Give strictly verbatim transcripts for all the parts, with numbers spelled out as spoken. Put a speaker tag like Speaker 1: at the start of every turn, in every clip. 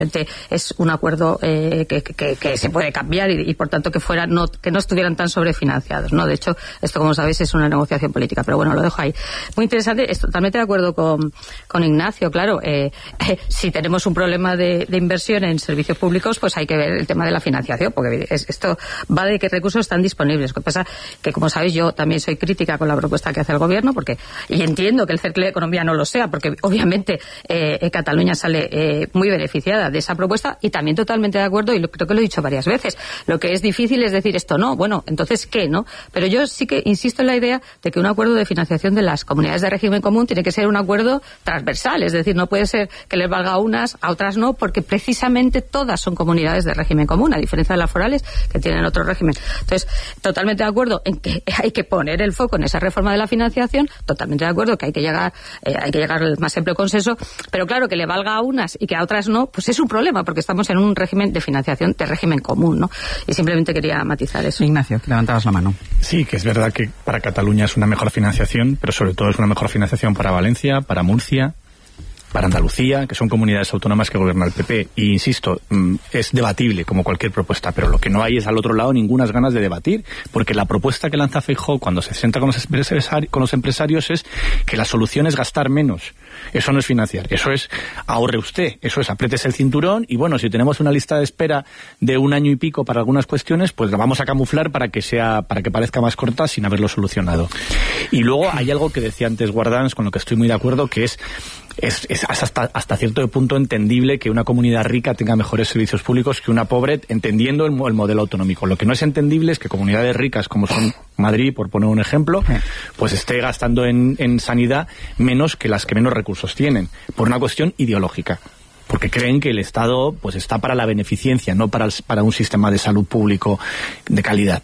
Speaker 1: es un acuerdo eh, que, que, que se puede cambiar y, y por tanto que fuera no, que no estuvieran tan sobrefinanciados, ¿no? De hecho, esto, como sabéis, es una negociación política, pero bueno, lo dejo ahí. Muy interesante, estoy totalmente de acuerdo con, con Ignacio, claro, eh, eh, si tenemos un problema de, de inversión en servicios públicos, pues hay que ver el tema de la financiación, porque es, esto va de qué recursos están disponibles. Lo que pasa que, como sabéis, yo también soy crítica con la propuesta que hace el Gobierno, porque y entiendo que el Cercle de Economía no lo sea, porque obviamente eh, Cataluña sale eh, muy beneficiada de esa propuesta, y también totalmente de acuerdo, y lo, creo que lo he dicho varias veces, lo que es difícil es decir esto no, bueno, entonces ¿qué, no? Pero yo sí que insisto en la idea de que un acuerdo de financiación de las comunidades de régimen común tiene que ser un acuerdo transversal, es decir, no puede ser que les valga a unas, a otras no, porque precisamente todas son comunidades de régimen común, a diferencia de las forales que tienen otro régimen. Entonces, totalmente de acuerdo en que hay que poner el foco en esa reforma de la financiación, totalmente de acuerdo que hay que llegar, eh, hay que llegar al más amplio consenso, pero claro, que le valga a unas y que a otras no, pues es un problema, porque estamos en un régimen de financiación de régimen común, ¿no? Y simplemente quería matizar eso.
Speaker 2: Ignacio, que levantabas la mano.
Speaker 3: Sí, que es verdad que para Cataluña es una mejor financiación, pero sobre todo es una mejor financiación para Valencia, para Murcia, para Andalucía, que son comunidades autónomas que gobierna el P P. Y insisto, es debatible como cualquier propuesta, pero lo que no hay es al otro lado ninguna ganas de debatir, porque la propuesta que lanza Feijóo cuando se sienta con los empresarios, con los empresarios es que la solución es gastar menos. Eso no es financiar, eso es ahorre usted, eso es apriétese el cinturón y bueno, si tenemos una lista de espera de un año y pico para algunas cuestiones, pues la vamos a camuflar para que sea, para que parezca más corta sin haberlo solucionado. Y luego hay algo que decía antes Guardans, con lo que estoy muy de acuerdo, que es Es, es hasta, hasta cierto punto entendible que una comunidad rica tenga mejores servicios públicos que una pobre, entendiendo el, el modelo autonómico. Lo que no es entendible es que comunidades ricas, como son Madrid, por poner un ejemplo, pues esté gastando en, en sanidad menos que las que menos recursos tienen, por una cuestión ideológica. Porque creen que el Estado pues está para la beneficencia, no para, el, para un sistema de salud público de calidad.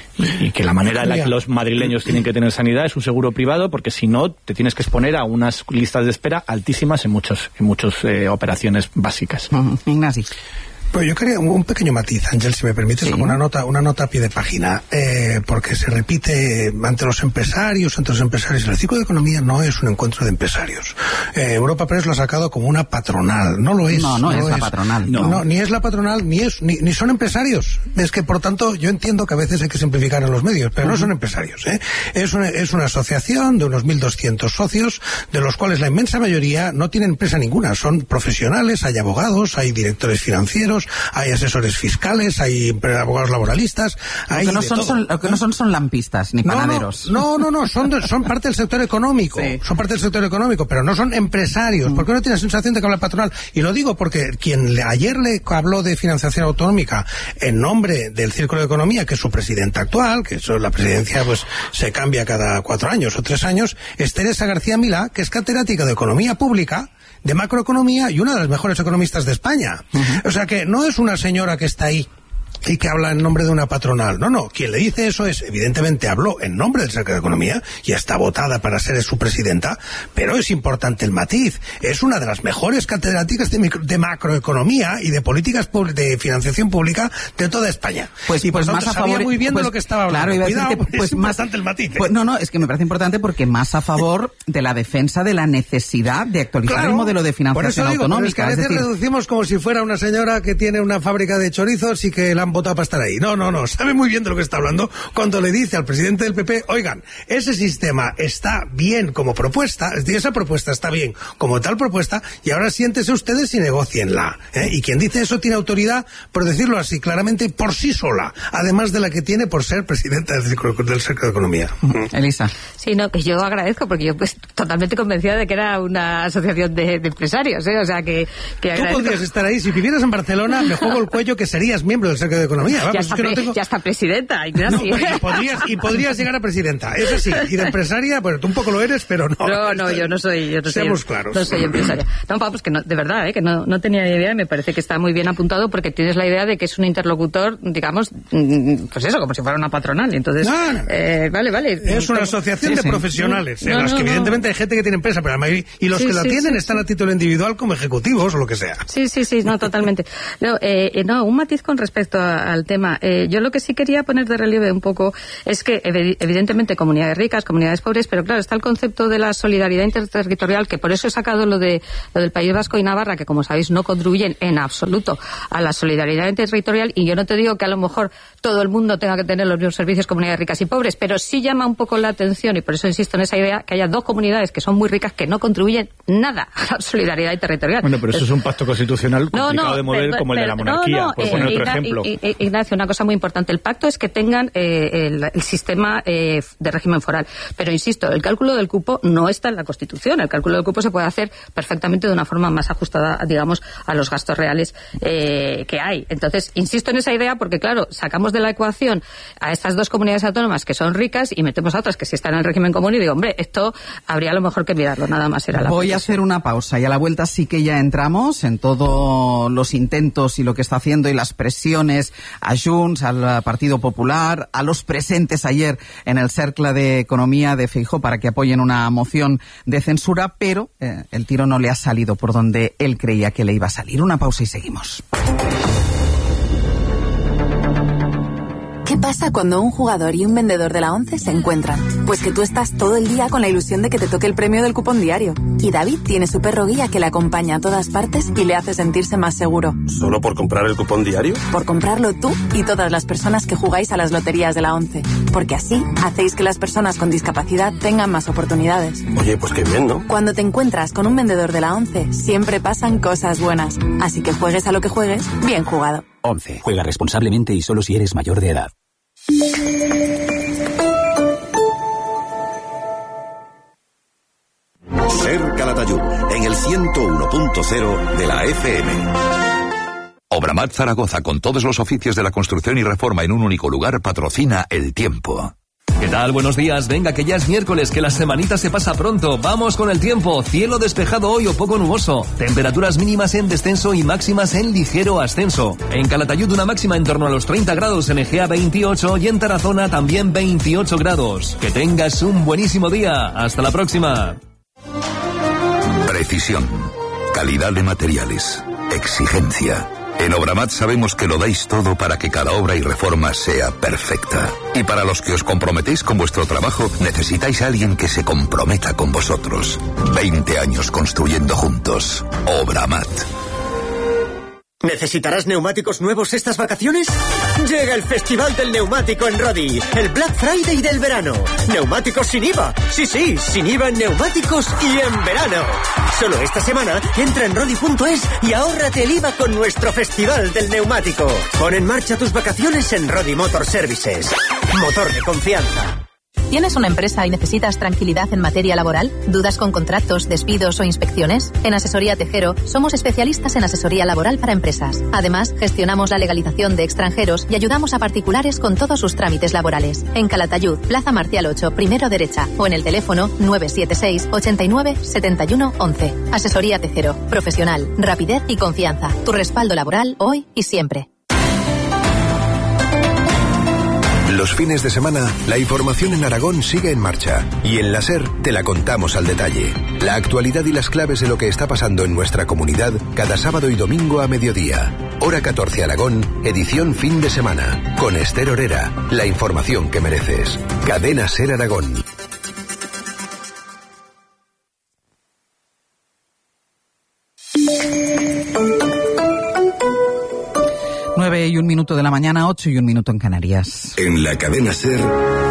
Speaker 3: Y que la manera en la que los madrileños tienen que tener sanidad es un seguro privado, porque si no te tienes que exponer a unas listas de espera altísimas en muchos en muchas eh, operaciones básicas.
Speaker 2: Uh-huh. Ignacio.
Speaker 4: Pues yo quería un pequeño matiz, Ángel, si me permites, sí. como una nota, una nota a pie de página, eh, porque se repite ante los empresarios, ante los empresarios. El ciclo de economía no es un encuentro de empresarios. Eh, Europa Press lo ha sacado como una patronal. No lo es.
Speaker 2: No, no, no es, es la patronal.
Speaker 4: No. no, ni es la patronal, ni es, ni, ni son empresarios. Es que, por tanto, yo entiendo que a veces hay que simplificar en los medios, pero uh-huh. no son empresarios, ¿eh? Es una, es una asociación de unos mil doscientos socios, de los cuales la inmensa mayoría no tienen empresa ninguna. Son profesionales, hay abogados, hay directores financieros, hay asesores fiscales, hay abogados laboralistas, hay
Speaker 2: lo que no
Speaker 4: de
Speaker 2: son,
Speaker 4: todo.
Speaker 2: son lo que no son son lampistas ni panaderos.
Speaker 4: No, no, no, no son, de, son parte del sector económico, sí. son parte del sector económico, pero no son empresarios. Mm. ¿Por qué no tiene la sensación de que habla patronal? Y lo digo porque quien le, ayer le habló de financiación autonómica en nombre del Círculo de Economía, que es su presidenta actual, que eso, la presidencia pues se cambia cada cuatro años o tres años, es Teresa García Milá, que es catedrática de Economía Pública, de macroeconomía y una de las mejores economistas de España. Uh-huh. O sea que no es una señora que está ahí y que habla en nombre de una patronal. No, no, quien le dice eso es, evidentemente habló en nombre del Cercle de Economía y está votada para ser su presidenta, pero es importante el matiz. Es una de las mejores catedráticas de, micro, de macroeconomía y de políticas de financiación pública de toda España.
Speaker 2: Pues,
Speaker 4: y por
Speaker 2: pues
Speaker 4: tanto,
Speaker 2: más a
Speaker 4: sabía
Speaker 2: favor,
Speaker 4: muy bien
Speaker 2: pues,
Speaker 4: de lo que estaba hablando.
Speaker 2: Claro, iba a
Speaker 4: Cuidado,
Speaker 2: decir que, pues
Speaker 4: es
Speaker 2: más,
Speaker 4: importante el matiz. ¿eh?
Speaker 2: Pues, no, no, es que me parece importante porque más a favor de la defensa de la necesidad de actualizar
Speaker 4: claro,
Speaker 2: el modelo de financiación
Speaker 4: por eso digo,
Speaker 2: autonómica.
Speaker 4: Pero es que a veces
Speaker 2: es decir,
Speaker 4: reducimos como si fuera una señora que tiene una fábrica de chorizos y que la han votado para estar ahí. No, no, no, sabe muy bien de lo que está hablando cuando le dice al presidente del P P, oigan, ese sistema está bien como propuesta, es decir, esa propuesta está bien como tal propuesta, y ahora siéntese ustedes y negócienla. ¿eh? Y quien dice eso tiene autoridad, por decirlo así claramente, por sí sola, además de la que tiene por ser presidenta del Cercle del Cercle de Economía.
Speaker 2: Elisa.
Speaker 1: Sí, no, que yo agradezco, porque yo pues totalmente convencida de que era una asociación de, de empresarios, ¿eh? O sea que, que
Speaker 4: Tú podrías estar ahí, si vivieras en Barcelona, me juego el cuello que serías miembro del Cercle de Economía.
Speaker 1: Ya,
Speaker 4: Vamos,
Speaker 1: está,
Speaker 4: es que no tengo...
Speaker 1: ya está presidenta, Ignacio.
Speaker 4: No, y, podrías, y podrías llegar a presidenta, eso sí, y de empresaria, bueno, tú un poco lo eres, pero no.
Speaker 1: No, no, yo no soy, yo no
Speaker 4: Seamos
Speaker 1: soy,
Speaker 4: claros.
Speaker 1: No soy empresaria. No, vamos, que no, de verdad, ¿eh? que no, no tenía ni idea, y me parece que está muy bien apuntado, porque tienes la idea de que es un interlocutor, digamos, pues eso, como si fuera una patronal, entonces,
Speaker 4: no, no.
Speaker 1: Eh, vale, vale.
Speaker 4: Es una asociación sí, de sí. profesionales, sí. en no, las no, que no. evidentemente hay gente que tiene empresa, pero la mayoría, y los sí, que la sí, tienen sí, están sí. a título individual como ejecutivos o lo que sea.
Speaker 1: Sí, sí, sí, no, totalmente. No, eh, no, un matiz con respecto a, al tema. Eh, yo lo que sí quería poner de relieve un poco es que evidentemente comunidades ricas, comunidades pobres, pero claro, está el concepto de la solidaridad interterritorial, que por eso he sacado lo de lo del País Vasco y Navarra, que como sabéis no contribuyen en absoluto a la solidaridad interterritorial, y yo no te digo que a lo mejor todo el mundo tenga que tener los mismos servicios, comunidades ricas y pobres, pero sí llama un poco la atención, y por eso insisto en esa idea, que haya dos comunidades que son muy ricas que no contribuyen nada a la solidaridad interterritorial.
Speaker 3: Bueno, pero eso es un pacto constitucional complicado
Speaker 1: no, no,
Speaker 3: de mover,
Speaker 1: pero,
Speaker 3: como el de la monarquía,
Speaker 1: no, no,
Speaker 3: por
Speaker 1: eh,
Speaker 3: poner otro
Speaker 1: Igna,
Speaker 3: ejemplo.
Speaker 1: Ignacio, una cosa muy importante. El pacto es que tengan eh, el, el sistema eh, de régimen foral. Pero insisto, el cálculo del cupo no está en la Constitución. El cálculo del cupo se puede hacer perfectamente de una forma más ajustada, digamos, a los gastos reales eh, que hay. Entonces, insisto en esa idea porque, claro, sacamos de la ecuación a estas dos comunidades autónomas que son ricas y metemos a otras que sí están en el régimen común y digo, hombre, esto habría a lo mejor que mirarlo, nada más era la
Speaker 2: Voy a hacer una pausa y a la vuelta sí que ya entramos en todos los intentos y lo que está haciendo y las presiones a Junts, al Partido Popular, a los presentes ayer en el Cercle de Economía de Feijóo para que apoyen una moción de censura, pero eh, el tiro no le ha salido por donde él creía que le iba a salir. Una pausa y seguimos.
Speaker 5: ¿Qué pasa cuando un jugador y un vendedor de la ONCE se encuentran? Pues que tú estás todo el día con la ilusión de que te toque el premio del cupón diario. Y David tiene su perro guía que le acompaña a todas partes y le hace sentirse más seguro.
Speaker 6: ¿Solo por comprar el cupón diario?
Speaker 5: Por comprarlo tú y todas las personas que jugáis a las loterías de la ONCE. Porque así hacéis que las personas con discapacidad tengan más oportunidades.
Speaker 6: Oye, pues qué bien, ¿no?
Speaker 5: Cuando te encuentras con un vendedor de la ONCE, siempre pasan cosas buenas. Así que juegues a lo que juegues, bien jugado.
Speaker 7: ONCE. Juega responsablemente y solo si eres mayor de edad.
Speaker 8: Ser Calatayud, en el ciento uno punto cero de la F M.
Speaker 9: Obramat Zaragoza, con todos los oficios de la construcción y reforma en un único lugar, patrocina El Tiempo.
Speaker 10: ¿Qué tal? Buenos días. Venga, que ya es miércoles, que la semanita se pasa pronto. Vamos con el tiempo. Cielo despejado hoy o poco nuboso. Temperaturas mínimas en descenso y máximas en ligero ascenso. En Calatayud una máxima en torno a los treinta grados, en Egea veintiocho y en Tarazona también veintiocho grados. Que tengas un buenísimo día. Hasta la próxima.
Speaker 9: Precisión. Calidad de materiales. Exigencia. En Obramat sabemos que lo dais todo para que cada obra y reforma sea perfecta. Y para los que os comprometéis con vuestro trabajo, necesitáis a alguien que se comprometa con vosotros. veinte años construyendo juntos. Obramat.
Speaker 11: ¿Necesitarás neumáticos nuevos estas vacaciones? Llega el Festival del Neumático en Rodi, el Black Friday del verano. Neumáticos sin I V A. Sí, sí, sin I V A en neumáticos y en verano. Solo esta semana entra en rodi punto es y ahórrate el I V A con nuestro Festival del Neumático. Pon en marcha tus vacaciones en Rodi Motor Services. Motor de confianza.
Speaker 12: ¿Tienes una empresa y necesitas tranquilidad en materia laboral? ¿Dudas con contratos, despidos o inspecciones? En Asesoría Tejero somos especialistas en asesoría laboral para empresas. Además, gestionamos la legalización de extranjeros y ayudamos a particulares con todos sus trámites laborales. En Calatayud, Plaza Marcial ocho, primero derecha, o en el teléfono nueve siete seis, ochenta y nueve, setenta y uno, once. Asesoría Tejero, profesional, rapidez y confianza. Tu respaldo laboral hoy y siempre.
Speaker 13: Los fines de semana, la información en Aragón sigue en marcha. Y en la SER te la contamos al detalle. La actualidad y las claves de lo que está pasando en nuestra comunidad cada sábado y domingo a mediodía. Hora catorce Aragón, edición fin de semana. Con Esther Orera, la información que mereces. Cadena SER Aragón.
Speaker 2: Nueve y un minuto de la mañana, ocho y un minuto en Canarias.
Speaker 8: En la cadena SER,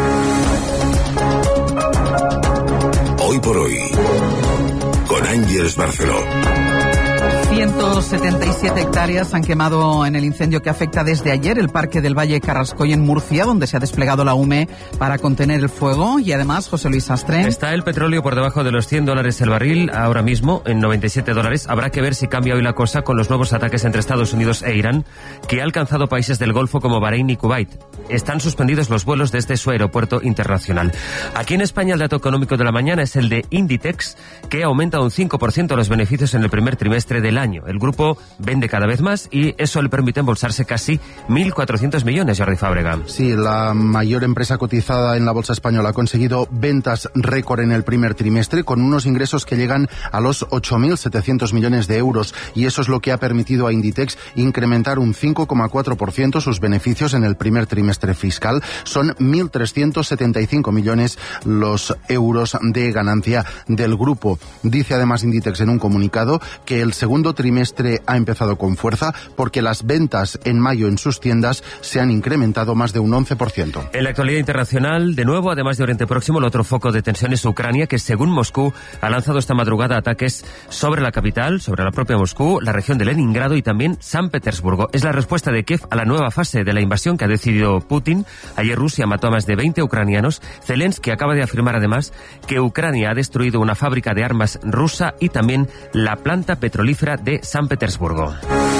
Speaker 8: hoy por hoy, con Ángeles Barceló.
Speaker 2: ciento setenta y siete hectáreas han quemado en el incendio que afecta desde ayer el Parque del Valle Carrascoy en Murcia, donde se ha desplegado la U M E para contener el fuego. Y además, José Luis Sastre.
Speaker 14: Está el petróleo por debajo de los cien dólares el barril, ahora mismo en noventa y siete dólares. Habrá que ver si cambia hoy la cosa con los nuevos ataques entre Estados Unidos e Irán, que ha alcanzado países del Golfo como Bahrein y Kuwait. Están suspendidos los vuelos desde su aeropuerto internacional. Aquí en España el dato económico de la mañana es el de Inditex, que aumenta un cinco por ciento los beneficios en el primer trimestre del año. año. El grupo vende cada vez más y eso le permite embolsarse casi mil cuatrocientos millones, Jordi Fábrega.
Speaker 15: Sí, la mayor empresa cotizada en la bolsa española ha conseguido ventas récord en el primer trimestre, con unos ingresos que llegan a los ocho mil setecientos millones de euros, y eso es lo que ha permitido a Inditex incrementar un cinco coma cuatro por ciento sus beneficios en el primer trimestre fiscal. Son mil trescientos setenta y cinco millones los euros de ganancia del grupo. Dice además Inditex en un comunicado que el segundo trimestre ha empezado con fuerza porque las ventas en mayo en sus tiendas se han incrementado más de un once por ciento.
Speaker 14: En la actualidad internacional, de nuevo, además de Oriente Próximo, el otro foco de tensión es Ucrania, que según Moscú ha lanzado esta madrugada ataques sobre la capital, sobre la propia Moscú, la región de Leningrado y también San Petersburgo. Es la respuesta de Kiev a la nueva fase de la invasión que ha decidido Putin. Ayer Rusia mató a más de veinte ucranianos. Zelensky acaba de afirmar además que Ucrania ha destruido una fábrica de armas rusa y también la planta petrolífera de San Petersburgo.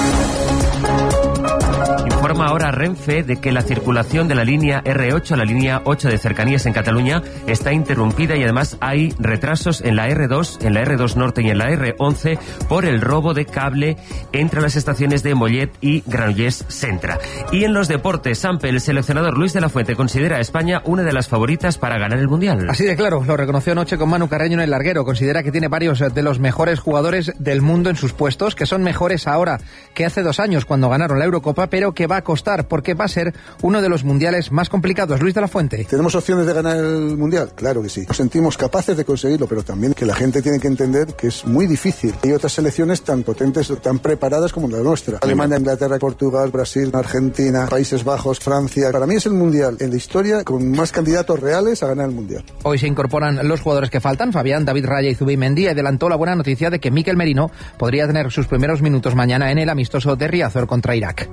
Speaker 14: Informa ahora Renfe de que la circulación de la línea erre ocho, la línea ocho de cercanías en Cataluña, está interrumpida y además hay retrasos en la erre dos, en la erre dos Norte y en la erre once por el robo de cable entre las estaciones de Mollet y Granollers Centra. Y en los deportes, Sampe, el seleccionador Luis de la Fuente considera a España una de las favoritas para ganar el Mundial.
Speaker 16: Así de claro, lo reconoció anoche con Manu Carreño en el larguero. Considera que tiene varios de los mejores jugadores del mundo en sus puestos, que son mejores ahora que hace dos años cuando ganaron la Eurocopa, pero que va a costar porque va a ser uno de los mundiales más complicados. Luis de la Fuente.
Speaker 17: ¿Tenemos opciones de ganar el mundial? Claro que sí. Nos sentimos capaces de conseguirlo, pero también que la gente tiene que entender que es muy difícil. Hay otras selecciones tan potentes, tan preparadas como la nuestra. Alemania, Inglaterra, Portugal, Brasil, Argentina, Países Bajos, Francia. Para mí es el mundial en la historia con más candidatos reales a ganar el mundial.
Speaker 16: Hoy se incorporan los jugadores que faltan, Fabián, David Raya y Zubimendi. Y adelantó la buena noticia de que Mikel Merino podría tener sus primeros minutos mañana en el amistoso de Riazor contra Irak.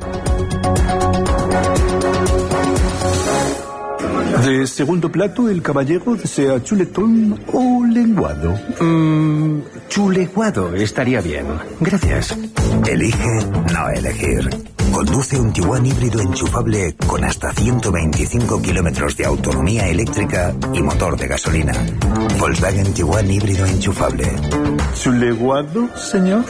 Speaker 18: De segundo plato, el caballero desea chuletón o lenguado.
Speaker 19: Mmm, chuleguado estaría bien. Gracias.
Speaker 20: Elige no elegir. Conduce un Tiguan híbrido enchufable con hasta ciento veinticinco kilómetros de autonomía eléctrica y motor de gasolina. Volkswagen Tiguan híbrido enchufable.
Speaker 18: ¿Chuleguado, señor?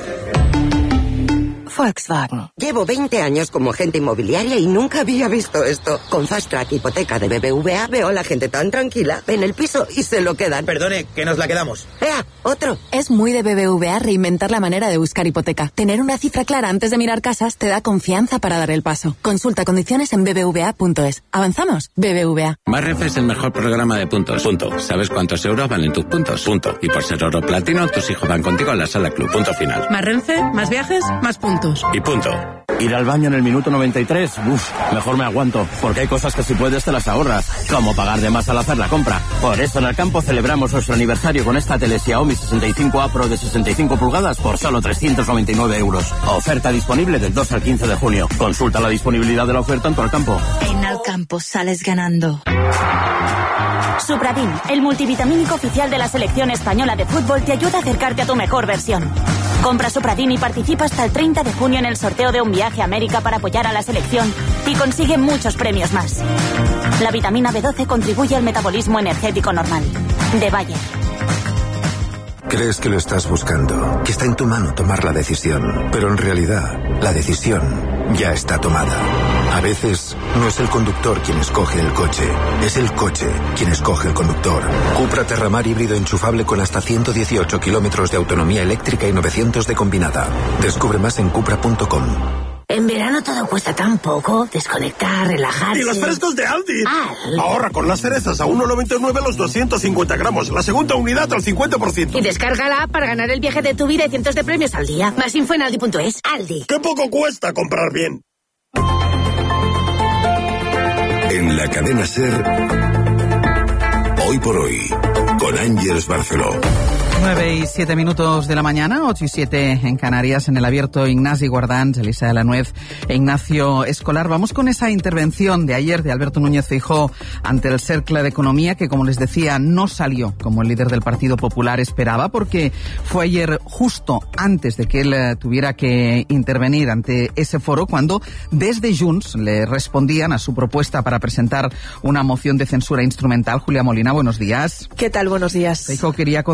Speaker 21: Volkswagen. Llevo veinte años como agente inmobiliaria y nunca había visto esto. Con Fast Track Hipoteca de B B V A veo a la gente tan tranquila, ven el piso y se lo quedan.
Speaker 22: Perdone, que nos la quedamos.
Speaker 21: ¡Ea! ¡Otro!
Speaker 5: Es muy de B B V A reinventar la manera de buscar hipoteca. Tener una cifra clara antes de mirar casas te da confianza para dar el paso. Consulta condiciones en b b v a punto es. ¿Avanzamos? B B V A.
Speaker 23: Más Renfe es el mejor programa de puntos. Punto. ¿Sabes cuántos euros valen tus puntos? Punto. Y por ser oro platino, tus hijos van contigo a la sala club. Punto final.
Speaker 24: Más Renfe, más viajes, más puntos.
Speaker 23: Y punto.
Speaker 25: Ir al baño en el minuto noventa y tres, uff, mejor me aguanto, porque hay cosas que si puedes te las ahorras, como pagar de más al hacer la compra. Por eso en Alcampo celebramos nuestro aniversario con esta tele Xiaomi sesenta y cinco A Pro de sesenta y cinco pulgadas por solo trescientos noventa y nueve euros. Oferta disponible del dos al quince de junio. Consulta la disponibilidad de la oferta en tu Alcampo.
Speaker 26: En Alcampo sales ganando. Supradin, el multivitamínico oficial de la selección española de fútbol, te ayuda a acercarte a tu mejor versión. Compra Supradin y participa hasta el treinta de junio en el sorteo de un viaje a América para apoyar a la selección y consigue muchos premios más. La vitamina B doce contribuye al metabolismo energético normal. De Bayer.
Speaker 13: Crees que lo estás buscando, que está en tu mano tomar la decisión, pero en realidad la decisión ya está tomada. A veces no es el conductor quien escoge el coche, es el coche quien escoge el conductor. Cupra Terramar híbrido enchufable con hasta ciento dieciocho kilómetros de autonomía eléctrica y novecientos de combinada. Descubre más en cupra punto com.
Speaker 26: En verano todo cuesta tan poco. Desconectar, relajarse.
Speaker 6: ¡Y los frescos de Aldi!
Speaker 26: Aldi.
Speaker 6: Ahorra con las cerezas a uno noventa y nueve los doscientos cincuenta gramos. La segunda unidad al cincuenta por ciento.
Speaker 26: Y descárgala para ganar el viaje de tu vida y cientos de premios al día. Más info en aldi punto es. Aldi.
Speaker 6: ¡Qué poco cuesta comprar bien!
Speaker 8: En la cadena SER, hoy por hoy, con Ángeles Barceló.
Speaker 2: nueve y siete minutos de la mañana, ocho y siete en Canarias, en el abierto Ignasi Guardans, Elisa de la Nuez e Ignacio Escolar. Vamos con esa intervención de ayer de Alberto Núñez Feijóo ante el Cercle de Economía, que, como les decía, no salió como el líder del Partido Popular esperaba, porque fue ayer justo antes de que él eh, tuviera que intervenir ante ese foro, cuando desde Junts le respondían a su propuesta para presentar una moción de censura instrumental. Julia Molina, buenos días.
Speaker 27: ¿Qué tal? Buenos días.
Speaker 2: Feijóo quería concitar el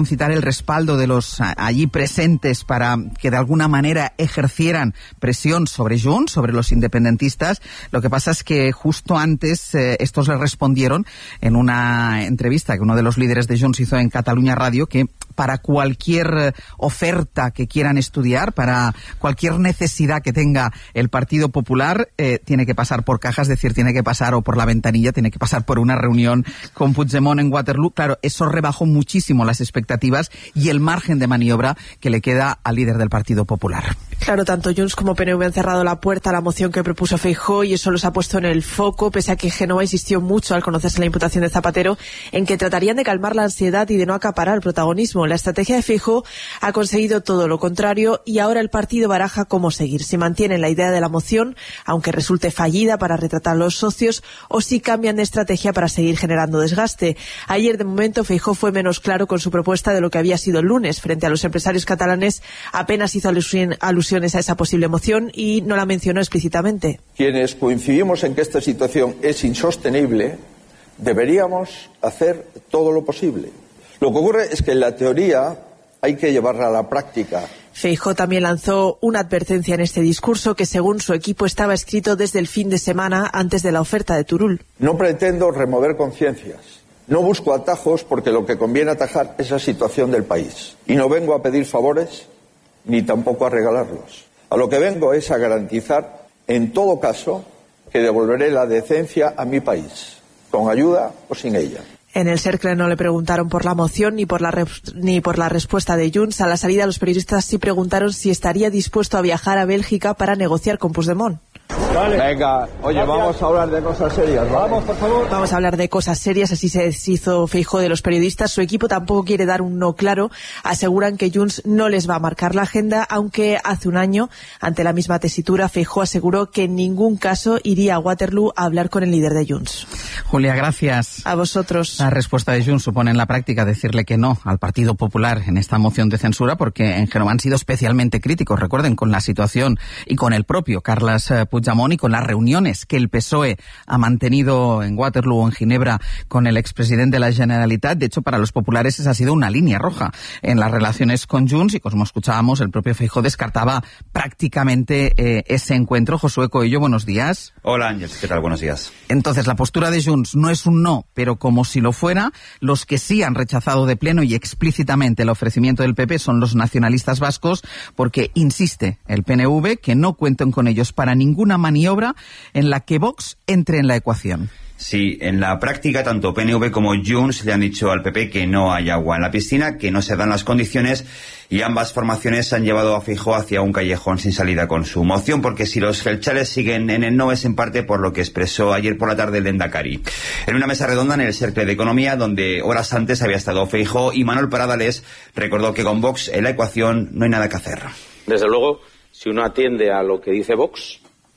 Speaker 2: respaldo de los allí presentes para que de alguna manera ejercieran presión sobre Junts, sobre los independentistas. Lo que pasa es que justo antes eh, estos le respondieron en una entrevista que uno de los líderes de Junts hizo en Catalunya Radio, que para cualquier oferta que quieran estudiar, para cualquier necesidad que tenga el Partido Popular, eh, tiene que pasar por caja, es decir, tiene que pasar o por la ventanilla, tiene que pasar por una reunión con Puigdemont en Waterloo. Claro, eso rebajó muchísimo las expectativas y el margen de maniobra que le queda al líder del Partido Popular.
Speaker 1: Claro, tanto Junts como P N V han cerrado la puerta a la moción que propuso Feijóo y eso los ha puesto en el foco, pese a que Génova insistió mucho al conocerse la imputación de Zapatero en que tratarían de calmar la ansiedad y de no acaparar el protagonismo. La estrategia de Feijóo ha conseguido todo lo contrario y ahora el partido baraja cómo seguir. Si mantienen la idea de la moción, aunque resulte fallida para retratar a los socios, o si cambian de estrategia para seguir generando desgaste. Ayer, de momento, Feijóo fue menos claro con su propuesta de lo que había sido el lunes. Frente a los empresarios catalanes, apenas hizo alusiones a esa posible moción y no la mencionó explícitamente.
Speaker 3: Quienes coincidimos en que esta situación es insostenible, deberíamos hacer todo lo posible. Lo que ocurre es que en la teoría hay que llevarla a la práctica.
Speaker 1: Feijóo también lanzó una advertencia en este discurso que, según su equipo, estaba escrito desde el fin de semana antes de la oferta de Turull.
Speaker 3: No pretendo remover conciencias. No busco atajos porque lo que conviene atajar es la situación del país. Y no vengo a pedir favores ni tampoco a regalarlos. A lo que vengo es a garantizar, en todo caso, que devolveré la decencia a mi país, con ayuda o sin ella.
Speaker 1: En el Cercle no le preguntaron por la moción ni por la re- ni por la respuesta de Junts. A la salida, los periodistas sí preguntaron si estaría dispuesto a viajar a Bélgica para negociar con Puigdemont.
Speaker 3: Vale. Venga, oye, gracias. Vamos a hablar de cosas serias, ¿vale? Vamos, por favor.
Speaker 1: Vamos a hablar de cosas serias, así se deshizo Feijóo de los periodistas. Su equipo tampoco quiere dar un no claro. Aseguran que Junts no les va a marcar la agenda, aunque hace un año, ante la misma tesitura, Feijóo aseguró que en ningún caso iría a Waterloo a hablar con el líder de Junts.
Speaker 2: Julia, gracias.
Speaker 1: A vosotros.
Speaker 2: La respuesta de Junts supone en la práctica decirle que no al Partido Popular en esta moción de censura, porque en Génova han sido especialmente críticos, recuerden, con la situación y con el propio Carles Puigdemont y con las reuniones que el P S O E ha mantenido en Waterloo o en Ginebra con el expresidente de la Generalitat. De hecho, para los populares esa ha sido una línea roja en las relaciones con Junts y, como escuchábamos, el propio Feijóo descartaba prácticamente eh, ese encuentro. Josué Coello, buenos días.
Speaker 4: Hola, Ángel, ¿qué tal? Buenos días.
Speaker 2: Entonces, la postura de Junts no es un no, pero como si lo fuera. Los que sí han rechazado de pleno y explícitamente el ofrecimiento del P P son los nacionalistas vascos, porque insiste el P N V que no cuentan con ellos para ninguna maniobra en la que Vox entre en la ecuación.
Speaker 4: Sí, en la práctica tanto P N V como Junts le han dicho al P P que no hay agua en la piscina, que no se dan las condiciones, y ambas formaciones han llevado a Feijóo hacia un callejón sin salida con su moción, porque si los gelchales siguen en el no es en parte por lo que expresó ayer por la tarde el Lehendakari. En una mesa redonda en el Cercle de Economía, donde horas antes había estado Feijóo, y Manuel Paradales recordó que con Vox en la ecuación no hay nada que hacer.
Speaker 7: Desde luego, si uno atiende a lo que dice Vox,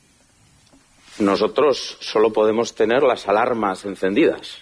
Speaker 7: nosotros solo podemos tener las alarmas encendidas,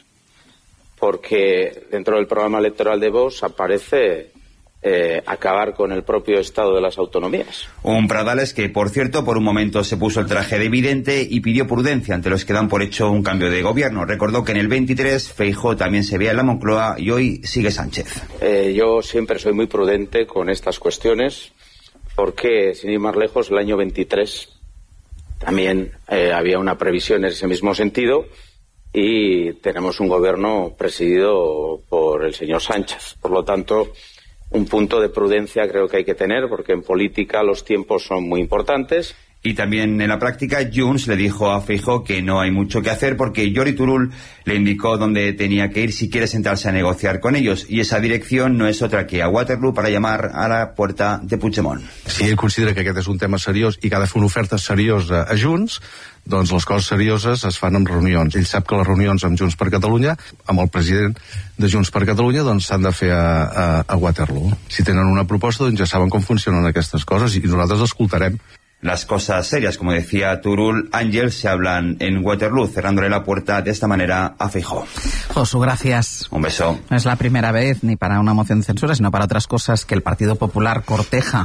Speaker 7: porque dentro del programa electoral de Vox aparece eh, acabar con el propio Estado de las autonomías.
Speaker 4: Un Pradales que, por cierto, por un momento se puso el traje de vidente y pidió prudencia ante los que dan por hecho un cambio de gobierno. Recordó que en el veintitrés Feijóo también se veía en la Moncloa y hoy sigue Sánchez.
Speaker 7: Eh, yo siempre soy muy prudente con estas cuestiones, porque, sin ir más lejos, el año veintitrés también eh, había una previsión en ese mismo sentido y tenemos un gobierno presidido por el señor Sánchez. Por lo tanto, un punto de prudencia creo que hay que tener, porque en política los tiempos son muy importantes.
Speaker 4: Y también en la práctica, Junts le dijo a Feijóo que no hay mucho que hacer porque Jordi Turull le indicó dónde tenía que ir si quiere sentarse a negociar con ellos. Y esa dirección no es otra que a Waterloo para llamar a la puerta de Puigdemont.
Speaker 10: Si ell considera que aquest és un tema seriós i que ha de fer una oferta seriosa a Junts, doncs les coses serioses es fan en reunions. Ell sap que les reunions amb Junts per Catalunya, amb el president de Junts per Catalunya, doncs s'han de fer a, a, a Waterloo. Si tenen una proposta, doncs ja saben com funcionen aquestes coses i nosaltres escoltarem.
Speaker 4: las cosas serias. Como decía Turull, Ángel, se hablan en Waterloo, cerrándole la puerta de esta manera a Feijóo.
Speaker 2: Josu, gracias.
Speaker 4: Un beso.
Speaker 2: No es la primera vez, ni para una moción de censura, sino para otras cosas, que el Partido Popular corteja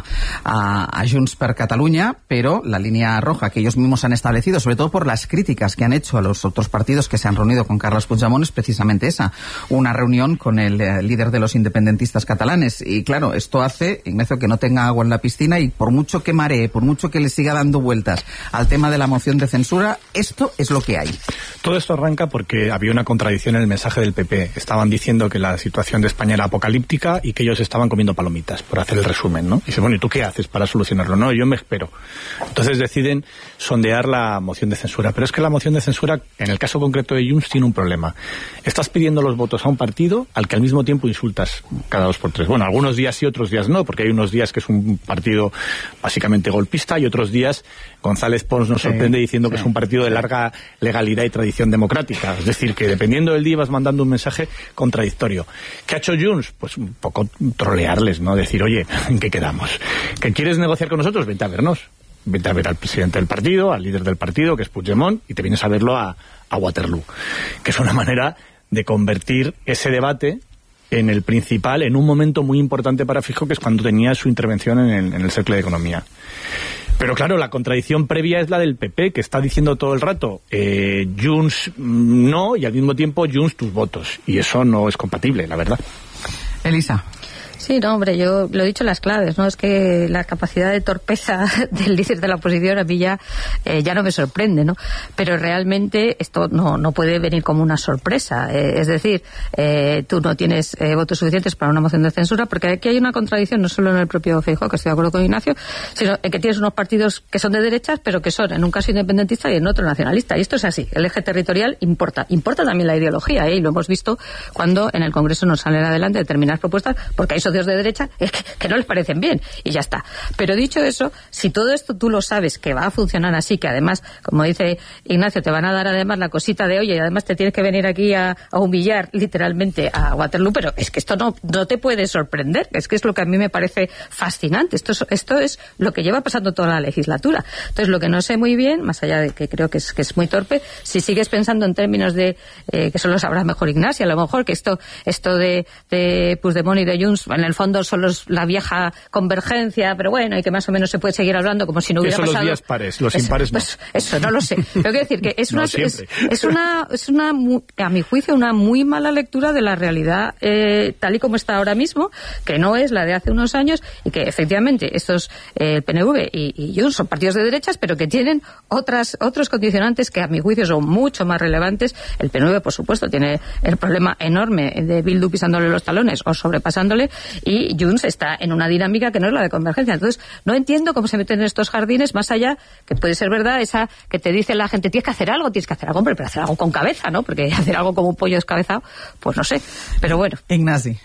Speaker 2: a, a Junts per Catalunya, pero la línea roja que ellos mismos han establecido, sobre todo por las críticas que han hecho a los otros partidos que se han reunido con Carles Puigdemont, es precisamente esa, una reunión con el eh, líder de los independentistas catalanes. Y claro, esto hace, Ignacio, que no tenga agua en la piscina, y por mucho que maree, por mucho que le siga dando vueltas al tema de la moción de censura, esto es lo que hay.
Speaker 9: Todo esto arranca porque había una contradicción en el mensaje del P P. Estaban diciendo que la situación de España era apocalíptica y que ellos estaban comiendo palomitas, por hacer el resumen, ¿no? Y dice, bueno, ¿y tú qué haces para solucionarlo? No, yo me espero. Entonces deciden sondear la moción de censura. Pero es que la moción de censura, en el caso concreto de Junts, tiene un problema. Estás pidiendo los votos a un partido al que al mismo tiempo insultas cada dos por tres. Bueno, algunos días sí, otros días no, porque hay unos días que es un partido básicamente golpista y otros días González Pons nos sorprende sí, diciendo sí, que es un partido de larga legalidad y tradición democrática. Es decir, que dependiendo del día vas mandando un mensaje contradictorio. ¿Qué ha hecho Junts? Pues un poco trolearles, ¿no? Decir, oye, ¿en qué quedamos? ¿Que quieres negociar con nosotros? Vente a vernos. Vente a ver al presidente del partido, al líder del partido, que es Puigdemont, y te vienes a verlo a, a Waterloo. Que es una manera de convertir ese debate en el principal, en un momento muy importante para Feijóo, que es cuando tenía su intervención en el, en el Cercle de Economía. Pero claro, la contradicción previa es la del P P, que está diciendo todo el rato, eh, Junts no, y al mismo tiempo Junts tus votos. Y eso no es compatible, la verdad.
Speaker 2: Elisa.
Speaker 11: Sí, no, hombre, yo lo he dicho en las claves, ¿no? Es que la capacidad de torpeza del líder de la oposición a mí ya, eh, ya no me sorprende, ¿no? Pero realmente esto no, no puede venir como una sorpresa. Eh, es decir, eh, tú no tienes eh, votos suficientes para una moción de censura, porque aquí hay una contradicción no solo en el propio Feijóo, que estoy de acuerdo con Ignacio, sino en que tienes unos partidos que son de derechas, pero que son en un caso independentista y en otro nacionalista. Y esto es así. El eje territorial importa. Importa también la ideología, ¿eh? Y lo hemos visto cuando en el Congreso nos salen adelante determinadas propuestas, porque hay socios de derecha que, que no les parecen bien y ya está. Pero dicho eso, si todo esto tú lo sabes que va a funcionar así, que además, como dice Ignacio, te van a dar además la cosita de, oye, y además te tienes que venir aquí a, a humillar literalmente a Waterloo, pero es que esto no, no te puede sorprender, es que es lo que a mí me parece fascinante. Esto es, esto es lo que lleva pasando toda la legislatura. Entonces, lo que no sé muy bien, más allá de que creo que es, que es muy torpe, si sigues pensando en términos de, eh, que solo sabrá mejor Ignacio, a lo mejor que esto, esto de, de Puigdemont y de Junts, en el fondo solo es la vieja convergencia, pero bueno, y que más o menos se puede seguir hablando como si no hubiera pasado.
Speaker 9: Son los días pares, los impares no.
Speaker 11: Pues eso, no lo sé. Pero quiero decir que es una,
Speaker 9: no
Speaker 11: es, es una, es una, a mi juicio, una muy mala lectura de la realidad eh, tal y como está ahora mismo, que no es la de hace unos años, y que efectivamente estos eh, P N V y, y Junts son partidos de derechas, pero que tienen otras, otros condicionantes que a mi juicio son mucho más relevantes. El P N V, por supuesto, tiene el problema enorme de Bildu pisándole los talones o sobrepasándole, y Junts está en una dinámica que no es la de convergencia. Entonces, no entiendo cómo se meten en estos jardines, más allá, que puede ser verdad, esa que te dice la gente, tienes que hacer algo, tienes que hacer algo, hombre, pero hacer algo con cabeza, ¿no? Porque hacer algo como un pollo descabezado, pues no sé. Pero bueno.
Speaker 2: Ignacio.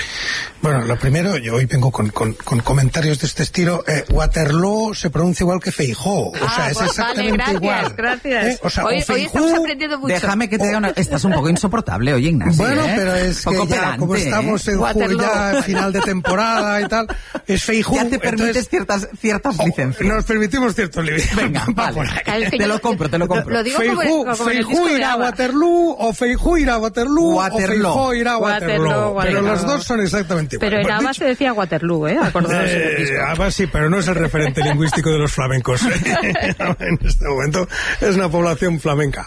Speaker 12: Bueno, lo primero, yo hoy vengo con, con, con comentarios de este estilo. Eh, Waterloo se pronuncia igual que Feijóo. O
Speaker 11: ah,
Speaker 12: sea, es
Speaker 11: pues
Speaker 12: exactamente
Speaker 11: vale, gracias,
Speaker 12: igual.
Speaker 11: Gracias,
Speaker 12: ¿Eh? O sea,
Speaker 11: hoy,
Speaker 12: o Feijóo,
Speaker 11: hoy estamos aprendiendo mucho.
Speaker 2: Déjame que te diga una... Estás un poco insoportable hoy, Ignacio.
Speaker 12: Bueno,
Speaker 2: ¿eh?
Speaker 12: pero es que ya, pedante, como estamos en julio, ya final de temporada y tal, es Feijóo.
Speaker 2: Ya te permites
Speaker 12: entonces,
Speaker 2: ciertas, ciertas
Speaker 12: oh,
Speaker 2: licencias.
Speaker 12: Nos permitimos ciertos licencias.
Speaker 2: Venga, vale. Te lo compro, te lo compro.
Speaker 11: Lo digo
Speaker 12: Feijóo,
Speaker 11: como, como
Speaker 12: Feijóo irá a Waterloo, o Feijóo irá a Waterloo,
Speaker 2: Waterloo.
Speaker 12: o Feijóo irá a Waterloo.
Speaker 11: Waterloo, Waterloo.
Speaker 12: Pero los dos son exactamente iguales.
Speaker 11: Pero en Ava se decía Waterloo, ¿eh?
Speaker 12: Eh, Ava sí, pero no es el referente lingüístico de los flamencos. En este momento es una población flamenca.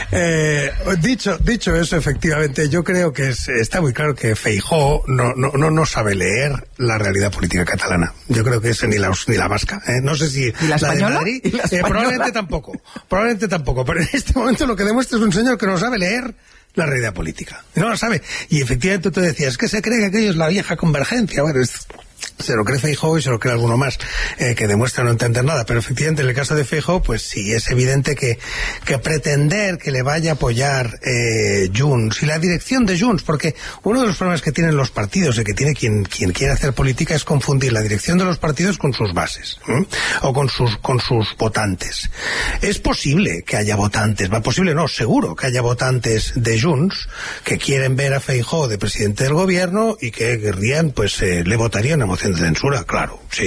Speaker 12: Eh, dicho, dicho eso, efectivamente, yo creo que es, está muy claro que Feijóo no, no, no, no sabe leer la realidad política catalana. Yo creo que es ni la, ni la vasca. ¿eh? No sé si
Speaker 2: ¿Y la,
Speaker 12: la
Speaker 2: española?
Speaker 12: de Madrid.
Speaker 2: ¿Y la
Speaker 12: eh, probablemente tampoco. Probablemente tampoco. Pero en este momento lo que demuestra es un señor que no sabe leer la realidad política. No lo sabe. Y efectivamente tú decías, que se cree que aquello es la vieja convergencia. Bueno, es... se lo cree Feijóo y se lo cree alguno más, eh, que demuestra no entender nada, pero efectivamente en el caso de Feijóo, pues sí, es evidente que, que pretender que le vaya a apoyar eh, Junts y la dirección de Junts, porque uno de los problemas que tienen los partidos y que tiene quien, quien quiere hacer política es confundir la dirección de los partidos con sus bases, ¿eh? o con sus, con sus votantes. Es posible que haya votantes, va posible no, seguro que haya votantes de Junts que quieren ver a Feijóo de presidente del gobierno y que querrían, pues eh, le votarían a moción de censura, claro, sí.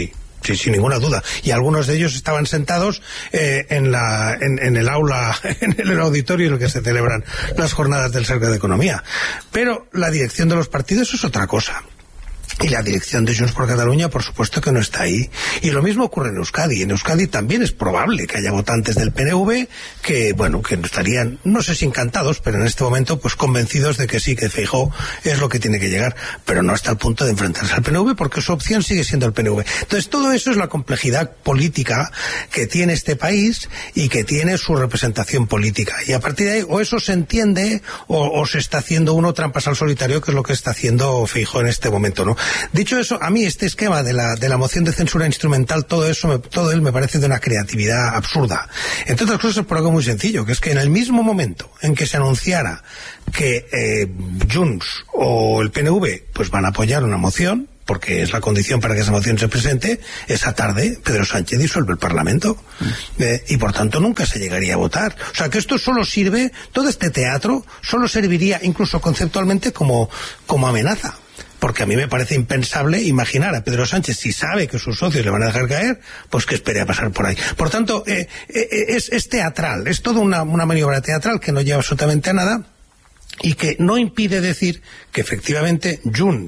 Speaker 12: Sí, sin ninguna duda. Y algunos de ellos estaban sentados eh, en, la, en, en el aula, en el auditorio en el que se celebran las jornadas del Cercle de Economía. Pero la dirección de los partidos es otra cosa. Y la dirección de Junts por Catalunya, por supuesto que no está ahí. Y lo mismo ocurre en Euskadi. En Euskadi también es probable que haya votantes del P N V que, bueno, que estarían, no sé si encantados, pero en este momento, pues convencidos de que sí, que Feijóo es lo que tiene que llegar, pero no hasta el punto de enfrentarse al P N V, porque su opción sigue siendo el P N V. Entonces, todo eso es la complejidad política que tiene este país y que tiene su representación política. Y a partir de ahí, o eso se entiende, o, o se está haciendo uno trampas al solitario, que es lo que está haciendo Feijóo en este momento, ¿no? Dicho eso, a mí este esquema de la, de la moción de censura instrumental, todo eso, me, todo él me parece de una creatividad absurda. Entre otras cosas por algo muy sencillo, que es que en el mismo momento en que se anunciara que eh, Junts o el P N V pues van a apoyar una moción, porque es la condición para que esa moción se presente, esa tarde Pedro Sánchez disuelve el Parlamento. Eh, y por tanto nunca se llegaría a votar. O sea que esto solo sirve, todo este teatro solo serviría incluso conceptualmente como, como amenaza. Porque a mí me parece impensable imaginar a Pedro Sánchez, si sabe que sus socios le van a dejar caer, pues que espere a pasar por ahí. Por tanto, eh, eh, es, es teatral, es toda una, una maniobra teatral que no lleva absolutamente a nada y que no impide decir que efectivamente Junts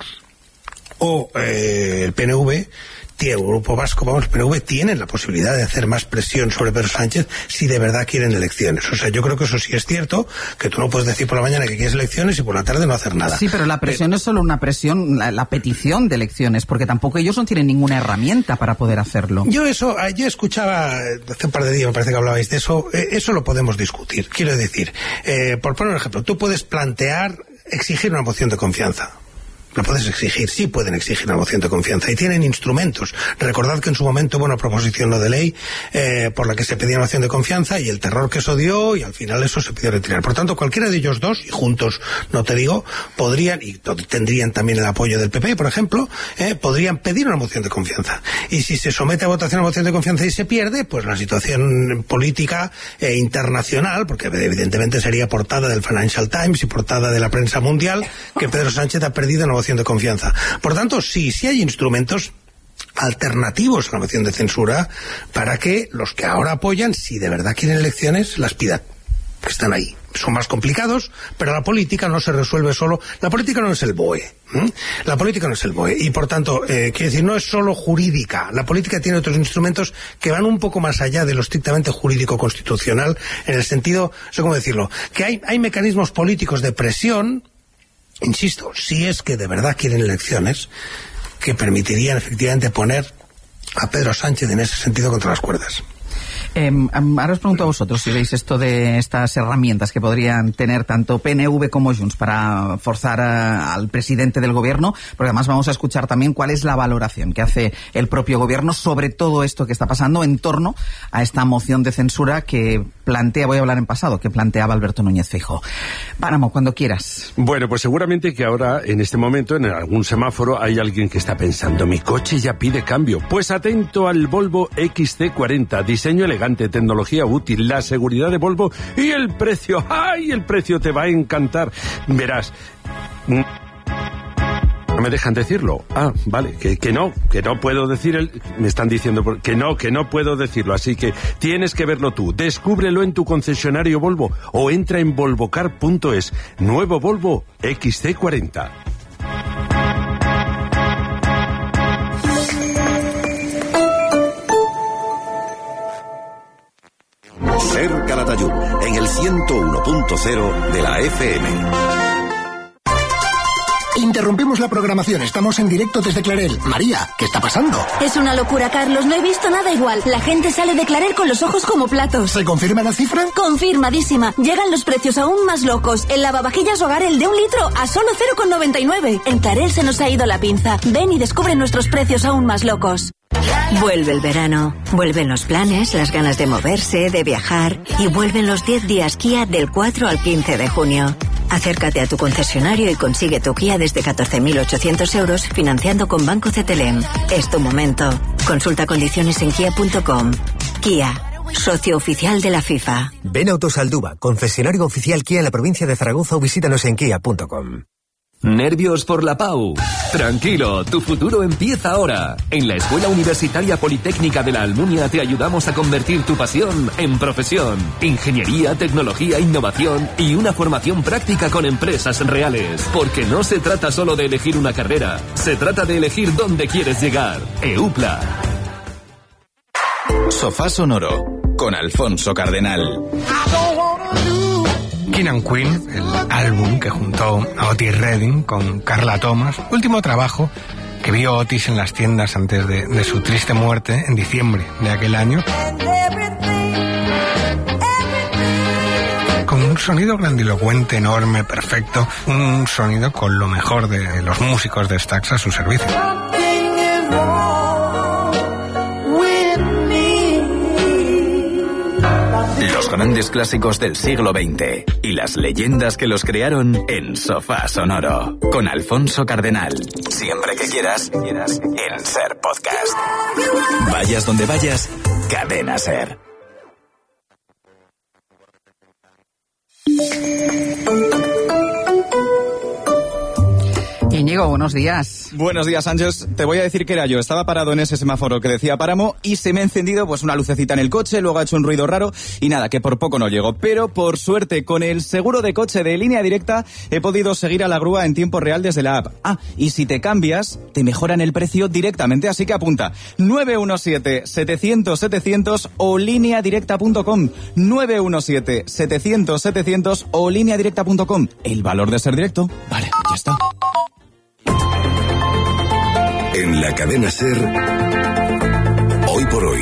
Speaker 12: o eh, el P N V, el Grupo Vasco, vamos, el P N V tienen la posibilidad de hacer más presión sobre Pedro Sánchez si de verdad quieren elecciones. O sea, yo creo que eso sí es cierto, que tú no puedes decir por la mañana que quieres elecciones y por la tarde no hacer nada.
Speaker 2: Sí, pero la presión eh, es solo una presión, la, la petición de elecciones, porque tampoco ellos no tienen ninguna herramienta para poder hacerlo.
Speaker 12: Yo eso, yo escuchaba, hace un par de días me parece que hablabais de eso, eh, eso lo podemos discutir. Quiero decir, eh, por poner un ejemplo, tú puedes plantear, exigir una moción de confianza. Lo puedes exigir, sí pueden exigir una moción de confianza y tienen instrumentos. Recordad que en su momento hubo una proposición no de ley eh, por la que se pedía una moción de confianza y el terror que eso dio y al final eso se pidió retirar. Por tanto, cualquiera de ellos dos, y juntos no te digo, podrían, y tendrían también el apoyo del P P, por ejemplo, eh, podrían pedir una moción de confianza. Y si se somete a votación una moción de confianza y se pierde, pues la situación política eh, internacional, porque evidentemente sería portada del Financial Times y portada de la prensa mundial, que Pedro Sánchez ha perdido una moción de confianza. Por tanto, sí, sí hay instrumentos alternativos a la moción de censura para que los que ahora apoyan, si de verdad quieren elecciones, las pidan, que están ahí. Son más complicados, pero la política no se resuelve solo. La política no es el B O E. ¿eh? La política no es el B O E. Y por tanto, eh, quiero decir, no es solo jurídica. La política tiene otros instrumentos que van un poco más allá de lo estrictamente jurídico-constitucional, en el sentido, no sé cómo decirlo, que hay, hay mecanismos políticos de presión, insisto, si es que de verdad quieren elecciones, que permitirían efectivamente poner a Pedro Sánchez en ese sentido contra las cuerdas.
Speaker 2: Eh, ahora os pregunto a vosotros si veis esto de estas herramientas que podrían tener tanto P N V como Junts para forzar a, al presidente del gobierno, porque además vamos a escuchar también cuál es la valoración que hace el propio gobierno sobre todo esto que está pasando en torno a esta moción de censura que plantea, voy a hablar en pasado, que planteaba Alberto Núñez Feijóo. Páramo, cuando quieras.
Speaker 6: Bueno, pues seguramente que ahora, en este momento, en algún semáforo, hay alguien que está pensando, mi coche ya pide cambio. Pues atento al Volvo X C cuarenta, diseño elegante, tecnología útil, la seguridad de Volvo y el precio. ¡Ay, el precio te va a encantar! Verás. No me dejan decirlo. Ah, vale, que, que no, que no puedo decir el... Me están diciendo que no, que no puedo decirlo, así que tienes que verlo tú. Descúbrelo en tu concesionario Volvo o entra en volvocar punto es. Nuevo Volvo X C cuarenta.
Speaker 8: Ser Calatayud, en el ciento uno punto cero de la F M.
Speaker 14: Interrumpimos la programación, estamos en directo desde Clarel. María, ¿qué está pasando?
Speaker 15: Es una locura, Carlos, no he visto nada igual. La gente sale de Clarel con los ojos como platos.
Speaker 14: ¿Se confirma la cifra?
Speaker 15: Confirmadísima. Llegan los precios aún más locos. El lavavajillas Hogar, el de un litro, a solo cero coma noventa y nueve. En Clarel se nos ha ido la pinza. Ven y descubre nuestros precios aún más locos.
Speaker 16: Vuelve el verano, vuelven los planes, las ganas de moverse, de viajar y vuelven los diez días Kia del cuatro al quince de junio. Acércate a tu concesionario y consigue tu Kia desde catorce mil ochocientos euros financiando con Banco C T L M. Es tu momento. Consulta condiciones en kia punto com. Kia, socio oficial de la FIFA.
Speaker 17: Ven a Autosalduba, concesionario oficial Kia en la provincia de Zaragoza o visítanos en kia punto com. ¿Nervios por la Pau? Tranquilo, tu futuro empieza ahora. En la Escuela Universitaria Politécnica de la Almunia te ayudamos a convertir tu pasión en profesión. Ingeniería, tecnología, innovación y una formación práctica con empresas reales. Porque no se trata solo de elegir una carrera, se trata de elegir dónde quieres llegar. EUPLA.
Speaker 18: Sofá Sonoro, con Alfonso Cardenal.
Speaker 12: King and Queen, el álbum que juntó a Otis Redding con Carla Thomas, último trabajo que vio Otis en las tiendas antes de, de su triste muerte en diciembre de aquel año, con un sonido grandilocuente, enorme, perfecto, un sonido con lo mejor de los músicos de Stax a su servicio.
Speaker 18: Los grandes clásicos del siglo veinte y las leyendas que los crearon en Sofá Sonoro, con Alfonso Cardenal. Siempre que quieras, en Ser Podcast. Vayas donde vayas, Cadena Ser.
Speaker 2: Íñigo, buenos días.
Speaker 19: Buenos días, Ángeles. Te voy a decir que era yo. Estaba parado en ese semáforo que decía páramo y se me ha encendido pues una lucecita en el coche, luego ha hecho un ruido raro y nada, que por poco no llego. Pero por suerte, con el seguro de coche de Línea Directa he podido seguir a la grúa en tiempo real desde la app. Ah, y si te cambias, te mejoran el precio directamente, así que apunta nueve uno siete, setecientos, setecientos o línea directa punto com. nueve uno siete, setecientos, setecientos o línea directa punto com. El valor de ser directo. Vale, ya está.
Speaker 8: En la Cadena Ser, Hoy por Hoy,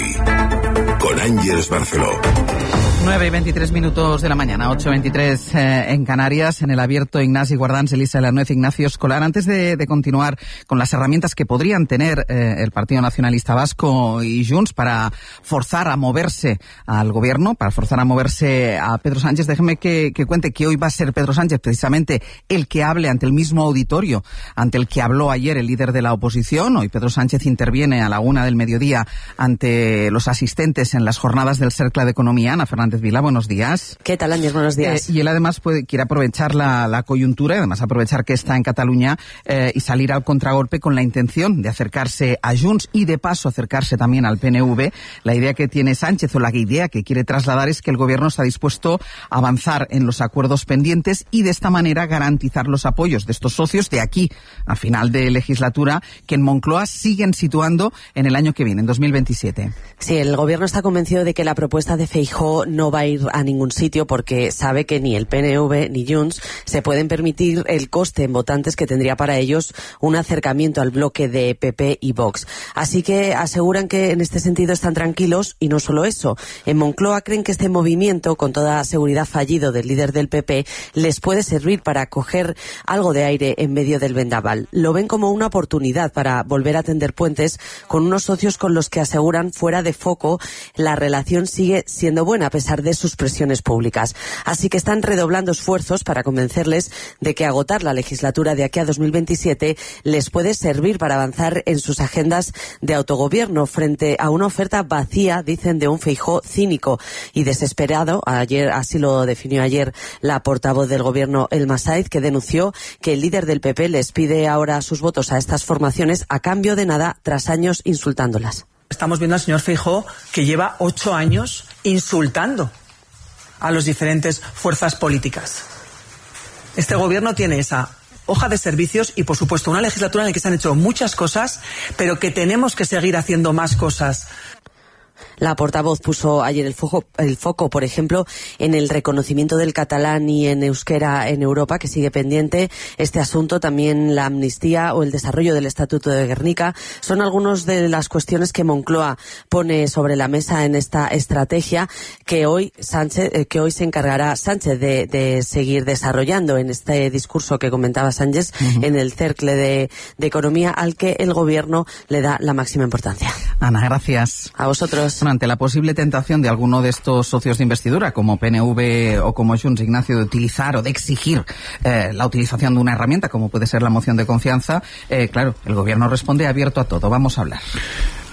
Speaker 8: con Ángeles Barceló.
Speaker 2: nueve y veintitrés minutos de la mañana, ocho y veintitrés eh, en Canarias, en el abierto Ignasi Guardans, Elisa Lanuez, Ignacio Escolar. Antes de, de continuar con las herramientas que podrían tener eh, el Partido Nacionalista Vasco y Junts para forzar a moverse al gobierno, para forzar a moverse a Pedro Sánchez, déjeme que, que cuente que hoy va a ser Pedro Sánchez precisamente el que hable ante el mismo auditorio ante el que habló ayer el líder de la oposición. Hoy Pedro Sánchez interviene a la una del mediodía ante los asistentes en las jornadas del Cercle de Economía. Ana Fernández Vila, buenos días.
Speaker 20: ¿Qué tal, Ángel? Buenos días.
Speaker 2: Eh, y él además puede, quiere aprovechar la, la coyuntura y además aprovechar que está en Cataluña eh, y salir al contragolpe con la intención de acercarse a Junts y de paso acercarse también al P N V. La idea que tiene Sánchez o la idea que quiere trasladar es que el gobierno está dispuesto a avanzar en los acuerdos pendientes y de esta manera garantizar los apoyos de estos socios de aquí a final de legislatura que en Moncloa siguen situando en el año que viene, en dos mil veintisiete.
Speaker 20: Sí, el gobierno está convencido de que la propuesta de Feijóo no va a ir a ningún sitio porque sabe que ni el P N V ni Junts se pueden permitir el coste en votantes que tendría para ellos un acercamiento al bloque de P P y Vox. Así que aseguran que en este sentido están tranquilos y no solo eso. En Moncloa creen que este movimiento, con toda seguridad fallido del líder del P P, les puede servir para coger algo de aire en medio del vendaval. Lo ven como una oportunidad para volver a tender puentes con unos socios con los que aseguran fuera de foco la relación sigue siendo buena a pesar de sus presiones públicas. Así que están redoblando esfuerzos para convencerles de que agotar la legislatura de aquí a dos mil veintisiete les puede servir para avanzar en sus agendas de autogobierno frente a una oferta vacía, dicen, de un Feijóo cínico y desesperado. Ayer, así lo definió ayer la portavoz del gobierno, Elma Said, que denunció que el líder del P P les pide ahora sus votos a estas formaciones a cambio de nada tras años insultándolas.
Speaker 21: Estamos viendo al señor Feijóo que lleva ocho años insultando a las diferentes fuerzas políticas. Este gobierno tiene esa hoja de servicios y, por supuesto, una legislatura en la que se han hecho muchas cosas, pero que tenemos que seguir haciendo más cosas.
Speaker 20: La portavoz puso ayer el foco, el foco, por ejemplo, en el reconocimiento del catalán y en euskera en Europa, que sigue pendiente. Este asunto, también la amnistía o el desarrollo del Estatuto de Gernika, son algunas de las cuestiones que Moncloa pone sobre la mesa en esta estrategia que hoy Sánchez, eh, que hoy se encargará Sánchez de, de seguir desarrollando en este discurso que comentaba Sánchez uh-huh. en el Cercle de, de Economía, al que el gobierno le da la máxima importancia.
Speaker 2: Ana, gracias.
Speaker 20: A vosotros.
Speaker 2: Ante la posible tentación de alguno de estos socios de investidura, como P N V o como Junts, Ignacio, de utilizar o de exigir eh, la utilización de una herramienta como puede ser la moción de confianza, eh, claro, el gobierno responde abierto a todo. Vamos a hablar.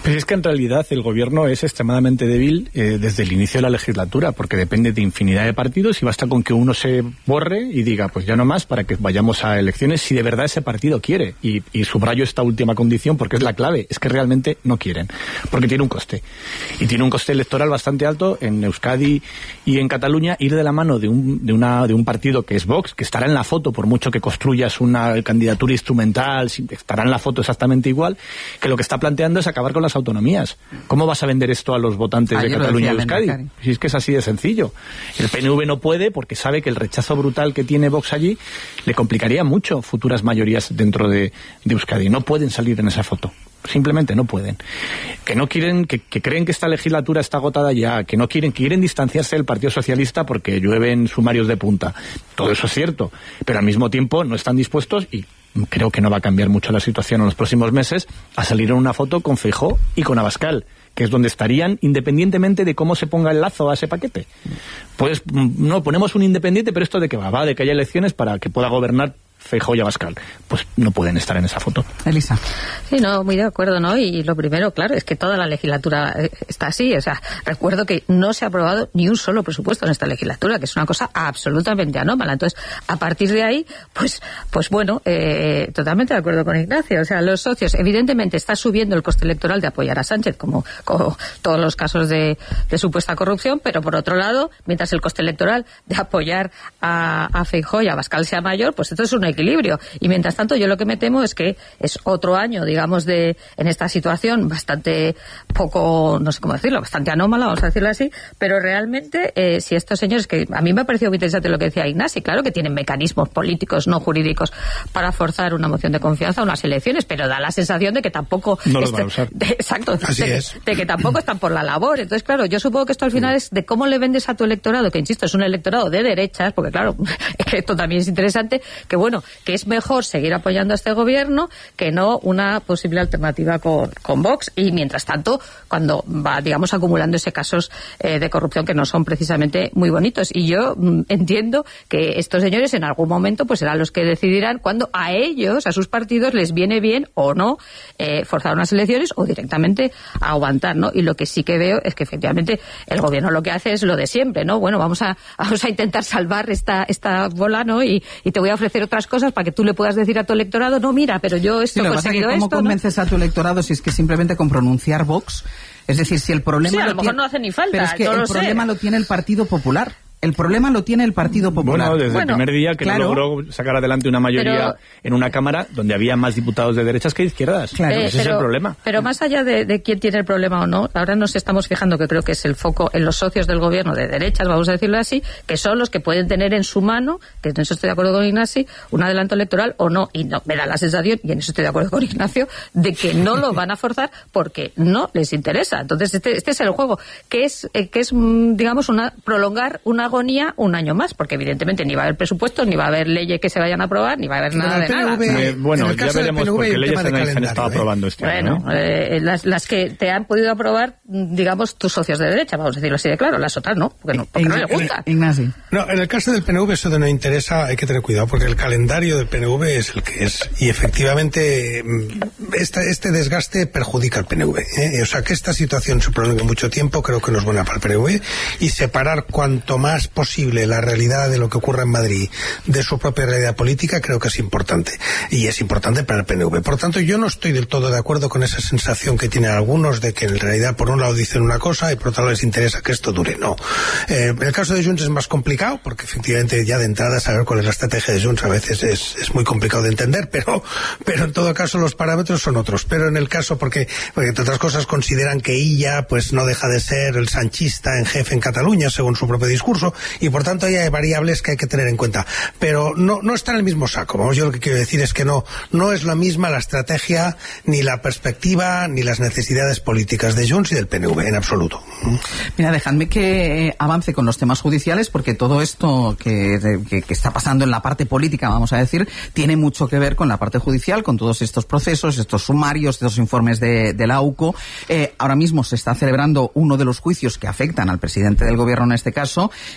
Speaker 9: Pues es que en realidad el gobierno es extremadamente débil eh, desde el inicio de la legislatura, porque depende de infinidad de partidos y basta con que uno se borre y diga, pues ya no más, para que vayamos a elecciones si de verdad ese partido quiere. Y, y subrayo esta última condición porque es la clave, es que realmente no quieren, porque tiene un coste. Y tiene un coste electoral bastante alto en Euskadi y en Cataluña, ir de la mano de un, de una, de un partido que es Vox, que estará en la foto por mucho que construyas una candidatura instrumental, estará en la foto exactamente igual, que lo que está planteando es acabar con las autonomías. ¿Cómo vas a vender esto a los votantes Ayer de Cataluña y Euskadi? Si es que es así de sencillo. El P N V no puede porque sabe que el rechazo brutal que tiene Vox allí le complicaría mucho futuras mayorías dentro de, de Euskadi. No pueden salir en esa foto. Simplemente no pueden. Que no quieren, que, que creen que esta legislatura está agotada ya, que no quieren, que quieren distanciarse del Partido Socialista porque llueven sumarios de punta. Todo eso es cierto, pero al mismo tiempo no están dispuestos, y creo que no va a cambiar mucho la situación en los próximos meses, a salir en una foto con Feijóo y con Abascal, que es donde estarían independientemente de cómo se ponga el lazo a ese paquete. Pues no, ponemos un independiente, pero esto de que va, va de que haya elecciones para que pueda gobernar Feijóo y Abascal, pues no pueden estar en esa foto.
Speaker 2: Elisa.
Speaker 11: Sí, no, muy de acuerdo, ¿no? Y lo primero, claro, es que toda la legislatura está así. O sea, recuerdo que no se ha aprobado ni un solo presupuesto en esta legislatura, que es una cosa absolutamente anómala. Entonces, a partir de ahí, pues, pues bueno, eh, totalmente de acuerdo con Ignacio. O sea, los socios, evidentemente, está subiendo el coste electoral de apoyar a Sánchez, como, como todos los casos de, de supuesta corrupción, pero por otro lado, mientras el coste electoral de apoyar a, a Feijóo y a Abascal sea mayor, pues esto es un equilibrio. Y mientras tanto, yo lo que me temo es que es otro año, digamos, de en esta situación bastante poco, no sé cómo decirlo, bastante anómala, vamos a decirlo así, pero realmente, eh, si estos señores, que a mí me ha parecido muy interesante lo que decía Ignasi, claro que tienen mecanismos políticos, no jurídicos, para forzar una moción de confianza a unas elecciones, pero da la sensación de que tampoco...
Speaker 9: No los van a usar.
Speaker 11: De, exacto,
Speaker 12: Así
Speaker 11: de,
Speaker 12: es.
Speaker 11: de que tampoco están por la labor. Entonces, claro, yo supongo que esto al final es de cómo le vendes a tu electorado, que insisto, es un electorado de derechas, porque claro, es que esto también es interesante, que bueno, que es mejor seguir apoyando a este gobierno que no una posible alternativa con, con Vox, y mientras tanto, cuando va, digamos, acumulándose casos eh, de corrupción que no son precisamente muy bonitos. Y yo mm, entiendo que estos señores en algún momento pues serán los que decidirán cuando a ellos, a sus partidos, les viene bien o no eh, forzar unas elecciones o directamente aguantar, ¿no? Y lo que sí que veo es que efectivamente el gobierno lo que hace es lo de siempre, ¿no? Bueno, vamos a, vamos a intentar salvar esta, esta bola, ¿no? Y, y te voy a ofrecer otras cosas para que tú le puedas decir a tu electorado, no, mira, pero yo esto he conseguido
Speaker 2: esto. ¿Cómo
Speaker 11: esto,
Speaker 2: convences
Speaker 11: ¿no?
Speaker 2: a tu electorado si es que simplemente con pronunciar Vox? Es decir, si el problema...
Speaker 11: Sí, a lo,
Speaker 2: lo
Speaker 11: mejor
Speaker 2: tiene,
Speaker 11: no hace ni falta,
Speaker 2: pero es que
Speaker 11: no
Speaker 2: el
Speaker 11: lo
Speaker 2: problema
Speaker 11: sé.
Speaker 2: lo tiene el Partido Popular. El problema lo tiene el Partido Popular.
Speaker 9: Bueno, desde
Speaker 11: Bueno,
Speaker 9: el primer día que
Speaker 2: claro.
Speaker 9: no logró sacar adelante una mayoría
Speaker 11: Pero-
Speaker 9: en una Cámara donde había más diputados de derechas que de izquierdas.
Speaker 2: Claro.
Speaker 11: Eh,
Speaker 9: Ese es el problema.
Speaker 11: Pero más allá de, de quién tiene el problema o no, ahora nos estamos fijando que creo que es el foco en los socios del gobierno de derechas, vamos a decirlo así, que son los que pueden tener en su mano, que en eso estoy de acuerdo con Ignasi, un adelanto electoral o no. Y no me da la sensación, y en eso estoy de acuerdo con Ignacio, de que no lo van a forzar porque no les interesa. Entonces, este, este es el juego, que es, eh, que es mm, digamos, una prolongar una agonía un año más, porque evidentemente ni va a haber presupuestos, ni va a haber leyes que se vayan a aprobar, ni va a haber nada de nada.
Speaker 9: Eh, bueno,
Speaker 12: en el
Speaker 9: ya
Speaker 12: caso del
Speaker 9: veremos
Speaker 12: P N V
Speaker 9: porque
Speaker 12: hay un
Speaker 9: leyes
Speaker 12: tema de
Speaker 9: se han
Speaker 12: calendario,
Speaker 9: estado
Speaker 12: ¿eh?
Speaker 9: aprobando este año.
Speaker 11: Bueno, eh, las, las que te han podido aprobar, digamos, tus socios de derecha, vamos a decirlo así de claro, las otras no, porque no, porque no les gusta.
Speaker 2: Ignasi.
Speaker 12: No, en el caso del P N V eso de no interesa, hay que tener cuidado, porque el calendario del P N V es el que es. Y efectivamente, mm, esta, este desgaste perjudica al P N V. ¿eh? O sea, que esta situación se prolongue mucho tiempo, creo que no es buena para el P N V. Y separar cuanto más posible la realidad de lo que ocurre en Madrid de su propia realidad política, creo que es importante. Y es importante para el P N V. Por tanto, yo no estoy del todo de acuerdo con esa sensación que tienen algunos de que en realidad por un lado dicen una cosa y por otro lado les interesa que esto dure. No. Eh, en el caso de Junts es más complicado, porque efectivamente ya de entrada saber cuál es la estrategia de Junts a veces es, es muy complicado de entender, pero, pero en todo caso los parámetros son otros. Pero en el caso, porque, porque entre otras cosas consideran que Illa pues no deja de ser el sanchista en jefe en Cataluña, según su propio discurso, y por tanto hay variables que hay que tener en cuenta. Pero no, no está en el mismo saco. Vamos, yo lo que quiero decir es que no, no es la misma la estrategia, ni la perspectiva, ni las necesidades políticas de Junts y del P N V, en absoluto.
Speaker 2: Mira, dejadme que eh, avance con los temas judiciales, porque todo esto que, que, que está pasando en la parte política, vamos a decir, tiene mucho que ver con la parte judicial, con todos estos procesos, estos sumarios, estos informes de, de la U C O. Eh, ahora mismo se está celebrando uno de los juicios que afectan al presidente del gobierno en este caso,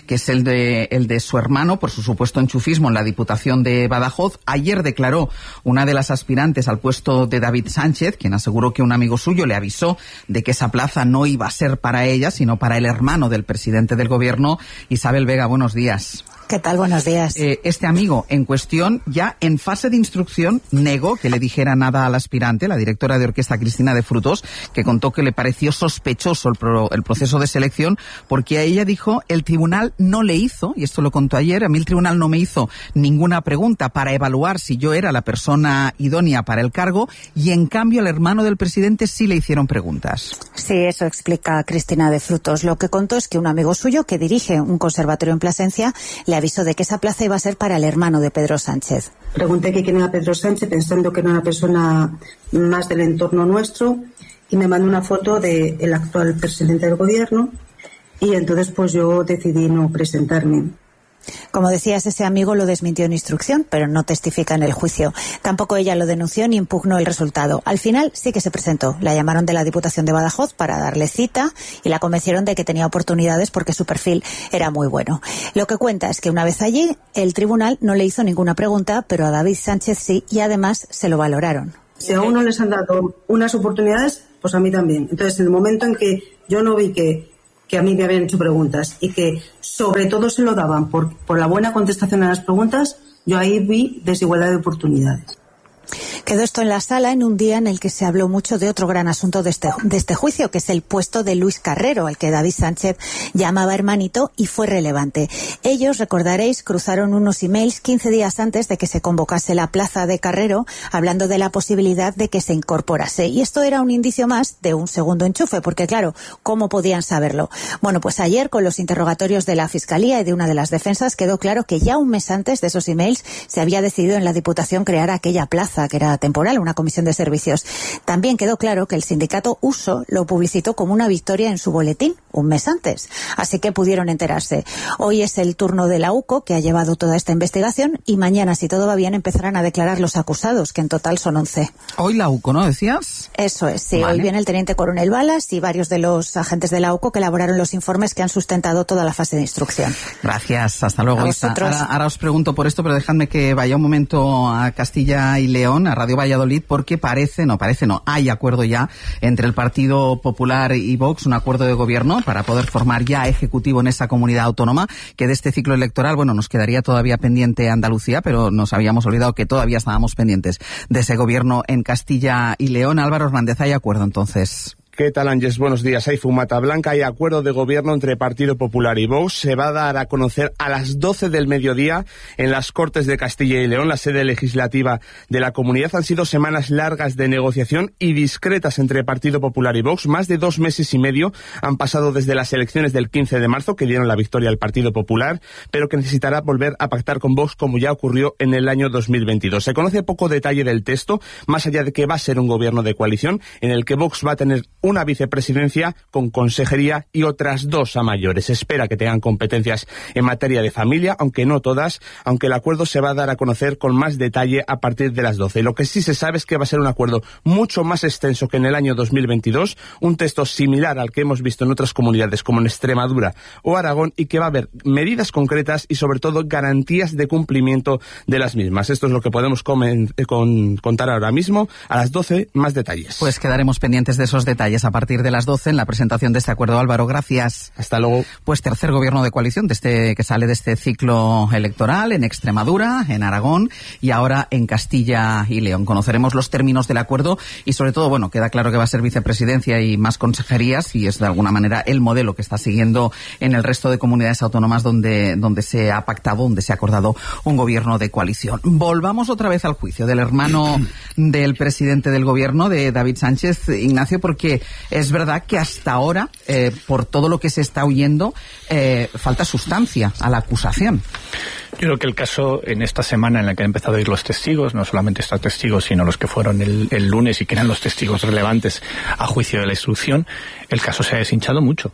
Speaker 2: que es el de, el de su hermano por su supuesto enchufismo en la Diputación de Badajoz. Ayer declaró una de las aspirantes al puesto de David Sánchez, quien aseguró que un amigo suyo le avisó de que esa plaza no iba a ser para ella, sino para el hermano del presidente del gobierno. Isabel Vega, buenos días.
Speaker 5: ¿Qué tal? Buenos días.
Speaker 2: Eh, este amigo en cuestión, ya en fase de instrucción, negó que le dijera nada al aspirante, la directora de orquesta Cristina de Frutos, que contó que le pareció sospechoso el, pro, el proceso de selección, porque a ella dijo, el tribunal no le hizo, y esto lo contó ayer, a mí el tribunal no me hizo ninguna pregunta para evaluar si yo era la persona idónea para el cargo, y en cambio al hermano del presidente sí le hicieron preguntas.
Speaker 5: Sí, eso explica Cristina de Frutos. Lo que contó es que un amigo suyo, que dirige un conservatorio en Plasencia, le avisó de que esa plaza iba a ser para el hermano de Pedro Sánchez.
Speaker 13: Pregunté que quién era Pedro Sánchez, pensando que era una persona más del entorno nuestro, y me mandó una foto del actual presidente del gobierno, y entonces pues yo decidí no presentarme.
Speaker 5: Como decías, ese amigo lo desmintió en instrucción, pero no testifica en el juicio. Tampoco ella lo denunció ni impugnó el resultado. Al final sí que se presentó. La llamaron de la Diputación de Badajoz para darle cita y la convencieron de que tenía oportunidades porque su perfil era muy bueno. Lo que cuenta es que una vez allí, el tribunal no le hizo ninguna pregunta, pero a David Sánchez sí, y además se lo valoraron.
Speaker 13: Si a uno les han dado unas oportunidades, pues a mí también. Entonces, en el momento en que yo no vi que que a mí me habían hecho preguntas y que sobre todo se lo daban por, por la buena contestación a las preguntas, yo ahí vi desigualdad de oportunidades.
Speaker 5: Quedó esto en la sala en un día en el que se habló mucho de otro gran asunto de este, de este juicio, que es el puesto de Luis Carrero, al que David Sánchez llamaba hermanito y fue relevante. Ellos, recordaréis, cruzaron unos emails quince días antes de que se convocase la plaza de Carrero, hablando de la posibilidad de que se incorporase. Y esto era un indicio más de un segundo enchufe, porque claro, ¿cómo podían saberlo? Bueno, pues ayer, con los interrogatorios de la Fiscalía y de una de las defensas, quedó claro que ya un mes antes de esos emails se había decidido en la Diputación crear aquella plaza, que era temporal, una comisión de servicios. También quedó claro que el sindicato Uso lo publicitó como una victoria en su boletín un mes antes, así que pudieron enterarse. Hoy es el turno de la U C O, que ha llevado toda esta investigación, y mañana, si todo va bien, empezarán a declarar los acusados, que en total son once.
Speaker 2: Hoy la U C O, ¿no decías?
Speaker 5: Eso es, sí.
Speaker 2: Vale.
Speaker 5: Hoy viene el teniente coronel Balas y varios de los agentes de la U C O que elaboraron los informes que han sustentado toda la fase de instrucción.
Speaker 2: Gracias, hasta luego, Isa. Ahora, ahora os pregunto por esto, pero dejadme que vaya un momento a Castilla y León, a Radio Valladolid, porque parece, no, parece no, hay acuerdo ya entre el Partido Popular y Vox, un acuerdo de gobierno para poder formar ya ejecutivo en esa comunidad autónoma, que de este ciclo electoral, bueno, nos quedaría todavía pendiente Andalucía, pero nos habíamos olvidado que todavía estábamos pendientes de ese gobierno en Castilla y León. Álvaro Hernández, ¿hay acuerdo entonces?
Speaker 22: ¿Qué tal, Ángeles? Buenos días. Hay fumata blanca, hay acuerdo de gobierno entre Partido Popular y Vox. Se va a dar a conocer a las doce del mediodía en las Cortes de Castilla y León, la sede legislativa de la comunidad. Han sido semanas largas de negociación y discretas entre Partido Popular y Vox. Más de dos meses y medio han pasado desde las elecciones del quince de marzo, que dieron la victoria al Partido Popular, pero que necesitará volver a pactar con Vox, como ya ocurrió en el año dos mil veintidós. Se conoce poco detalle del texto, más allá de que va a ser un gobierno de coalición, en el que Vox va a tener una vicepresidencia con consejería y otras dos a mayores. Se espera que tengan competencias en materia de familia, aunque no todas, aunque el acuerdo se va a dar a conocer con más detalle a partir de las doce. Lo que sí se sabe es que va a ser un acuerdo mucho más extenso que en el año dos mil veintidós, un texto similar al que hemos visto en otras comunidades como en Extremadura o Aragón, y que va a haber medidas concretas y sobre todo garantías de cumplimiento de las mismas. Esto es lo que podemos comen, con, contar ahora mismo. A las doce, más detalles.
Speaker 2: Pues quedaremos pendientes de esos detalles a partir de las doce en la presentación de este acuerdo. Álvaro, gracias.
Speaker 22: Hasta luego.
Speaker 2: Pues tercer gobierno de coalición de este que sale de este ciclo electoral en Extremadura, en Aragón y ahora en Castilla y León. Conoceremos los términos del acuerdo y sobre todo, bueno, queda claro que va a ser vicepresidencia y más consejerías, y es de alguna manera el modelo que está siguiendo en el resto de comunidades autónomas donde, donde se ha pactado, donde se ha acordado un gobierno de coalición. Volvamos otra vez al juicio del hermano del presidente del gobierno, de David Sánchez, Ignacio, porque es verdad que hasta ahora, eh, por todo lo que se está oyendo, eh, falta sustancia a la acusación.
Speaker 9: Yo creo que el caso, en esta semana en la que han empezado a ir los testigos, no solamente estos testigos, sino los que fueron el, el lunes y que eran los testigos relevantes a juicio de la instrucción, el caso se ha deshinchado mucho.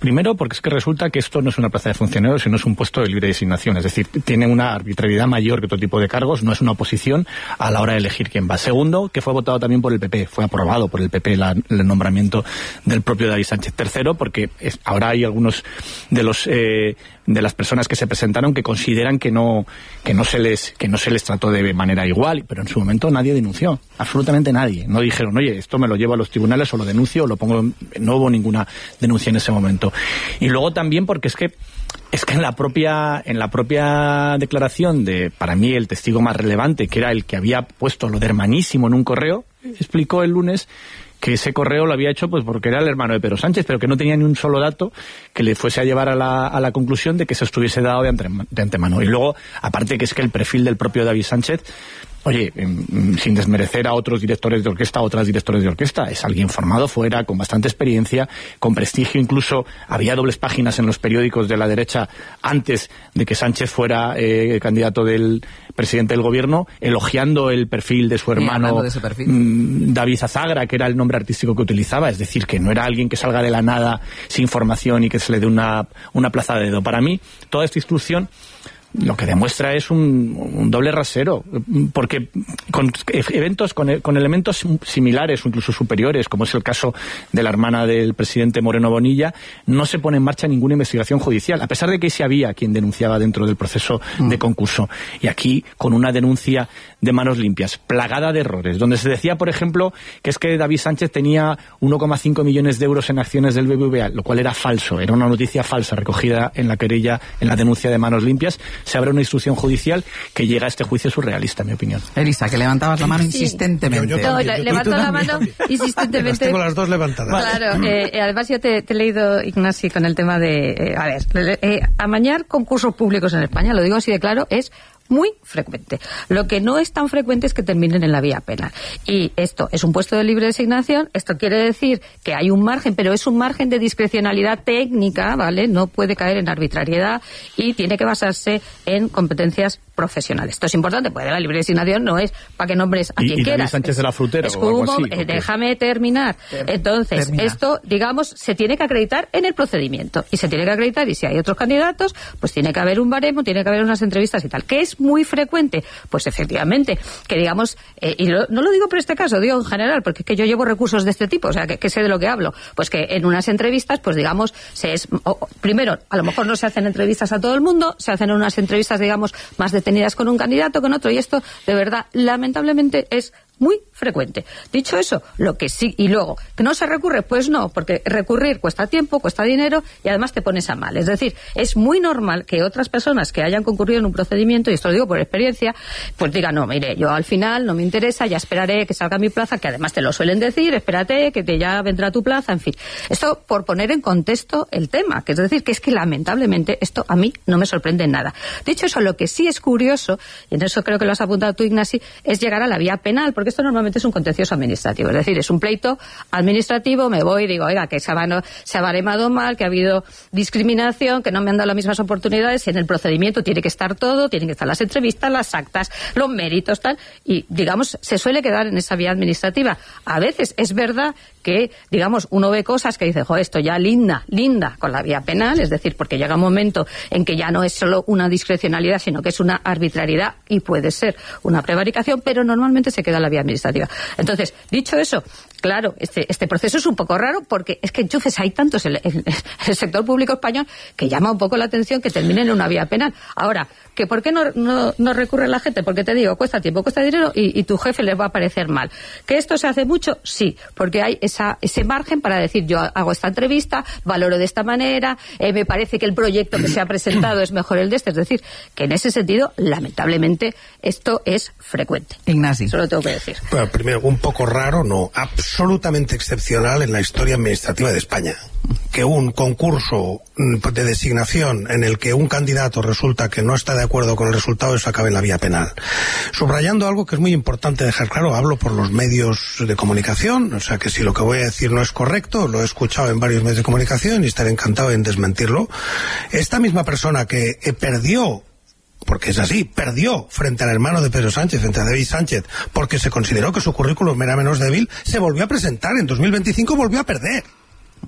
Speaker 9: Primero, porque es que resulta que esto no es una plaza de funcionarios, sino es un puesto de libre designación. Es decir, tiene una arbitrariedad mayor que otro tipo de cargos, no es una oposición a la hora de elegir quién va. Segundo, que fue votado también por el P P, fue aprobado por el P P la, el nombramiento del propio David Sánchez. Tercero, porque es, ahora hay algunos de los eh, de las personas que se presentaron que consideran que no que no se les que no se les trató de manera igual, pero en su momento nadie denunció, absolutamente nadie. No dijeron, oye, esto me lo llevo a los tribunales o lo denuncio o lo pongo. No hubo ninguna denuncia en ese momento. Y luego también porque es que es que en la propia en la propia declaración de, para mí, el testigo más relevante, que era el que había puesto lo de hermanísimo en un correo, explicó el lunes que ese correo lo había hecho pues porque era el hermano de Pedro Sánchez, pero que no tenía ni un solo dato que le fuese a llevar a la, a la conclusión de que se estuviese dado de, ante, de antemano. Y luego, aparte que es que el perfil del propio David Sánchez, oye, sin desmerecer a otros directores de orquesta, a otras directores de orquesta, es alguien formado fuera, con bastante experiencia, con prestigio. Incluso había dobles páginas en los periódicos de la derecha antes de que Sánchez fuera eh, candidato del presidente del gobierno, elogiando el perfil de su hermano
Speaker 2: de perfil.
Speaker 9: mmm, David Azagra, que era el nombre artístico que utilizaba. Es decir, que no era alguien que salga de la nada sin formación y que se le dé una, una plaza de dedo. Para mí, toda esta instrucción lo que demuestra es un, un doble rasero, porque con eventos, con, con elementos similares o incluso superiores, como es el caso de la hermana del presidente Moreno Bonilla, no se pone en marcha ninguna investigación judicial, a pesar de que sí había quien denunciaba dentro del proceso de concurso. Y aquí, con una denuncia de manos limpias, plagada de errores, donde se decía, por ejemplo, que es que David Sánchez tenía uno coma cinco millones de euros en acciones del B B V A, lo cual era falso, era una noticia falsa recogida en la querella, en la denuncia de manos limpias. Se abre una instrucción judicial que llega a este juicio surrealista, en mi opinión.
Speaker 2: Elisa, que levantabas la mano sí. insistentemente.
Speaker 11: Yo, yo no, le, levanto la mano insistentemente.
Speaker 12: Las tengo las dos levantadas.
Speaker 11: Claro, eh, además yo te, te he leído, Ignasi, con el tema de, eh, a ver, eh, amañar concursos públicos en España, lo digo así de claro, es muy frecuente. Lo que no es tan frecuente es que terminen en la vía penal. Y esto es un puesto de libre designación, esto quiere decir que hay un margen, pero es un margen de discrecionalidad técnica, ¿vale? No puede caer en arbitrariedad y tiene que basarse en competencias profesionales. Esto es importante, porque la libre designación no es para que nombres a
Speaker 9: y,
Speaker 11: quien
Speaker 9: y
Speaker 11: quieras.
Speaker 9: Sánchez de la Frutera
Speaker 11: es
Speaker 9: o algo
Speaker 11: como,
Speaker 9: así,
Speaker 11: eh, déjame terminar. Entonces, Termina. esto, digamos, se tiene que acreditar en el procedimiento. Y se tiene que acreditar, y si hay otros candidatos, pues tiene que haber un baremo, tiene que haber unas entrevistas y tal. ¿Qué es muy frecuente? Pues efectivamente, que digamos, eh, y lo, no lo digo por este caso, digo en general, porque es que yo llevo recursos de este tipo, o sea, que, que sé de lo que hablo. Pues que en unas entrevistas, pues digamos, se es, o, primero, a lo mejor no se hacen entrevistas a todo el mundo, se hacen unas entrevistas, digamos, más detenidas con un candidato, con otro, y esto, de verdad, lamentablemente es muy frecuente. Dicho eso, lo que sí, y luego, ¿que no se recurre? Pues no, porque recurrir cuesta tiempo, cuesta dinero y además te pones a mal. Es decir, es muy normal que otras personas que hayan concurrido en un procedimiento, y esto lo digo por experiencia, pues digan, no, mire, yo al final no me interesa, ya esperaré que salga mi plaza, que además te lo suelen decir, espérate, que te ya vendrá tu plaza, en fin. Esto por poner en contexto el tema, que es decir, que es que lamentablemente esto a mí no me sorprende en nada. Dicho eso, lo que sí es curioso, y en eso creo que lo has apuntado tú, Ignasi, es llegar a la vía penal, porque esto normalmente es un contencioso administrativo, es decir, es un pleito administrativo, me voy y digo, oiga, que se ha, se ha baremado mal, que ha habido discriminación, que no me han dado las mismas oportunidades, y en el procedimiento tiene que estar todo, tienen que estar las entrevistas, las actas, los méritos, tal, y digamos, se suele quedar en esa vía administrativa. A veces es verdad que, digamos, uno ve cosas que dice, jo, esto ya linda, linda con la vía penal, es decir, porque llega un momento en que ya no es solo una discrecionalidad, sino que es una arbitrariedad y puede ser una prevaricación, pero normalmente se queda en la vía administrativa. Entonces, dicho eso, claro, este, este proceso es un poco raro porque es que entonces hay tantos en, en, en el sector público español que llama un poco la atención que terminen en una vía penal. Ahora, ¿que por qué no, no, no recurre la gente? Porque te digo, cuesta tiempo, cuesta dinero y, y tu jefe les va a parecer mal. ¿Que esto se hace mucho? Sí, porque hay esa, ese margen para decir, yo hago esta entrevista, valoro de esta manera, eh, me parece que el proyecto que se ha presentado es mejor el de este. Es decir, que en ese sentido, lamentablemente, esto es frecuente.
Speaker 2: Ignasi.
Speaker 11: Eso lo tengo que decir.
Speaker 12: Bueno, primero, un poco raro, no, absolutamente excepcional en la historia administrativa de España. Que un concurso de designación en el que un candidato resulta que no está de acuerdo con el resultado, eso acabe en la vía penal. Subrayando algo que es muy importante dejar claro, hablo por los medios de comunicación, o sea que si lo que voy a decir no es correcto, lo he escuchado en varios medios de comunicación y estaré encantado en desmentirlo. Esta misma persona que eh, perdió, porque es así, perdió frente al hermano de Pedro Sánchez, frente a David Sánchez, porque se consideró que su currículum era menos débil, se volvió a presentar, en dos mil veinticinco volvió a perder.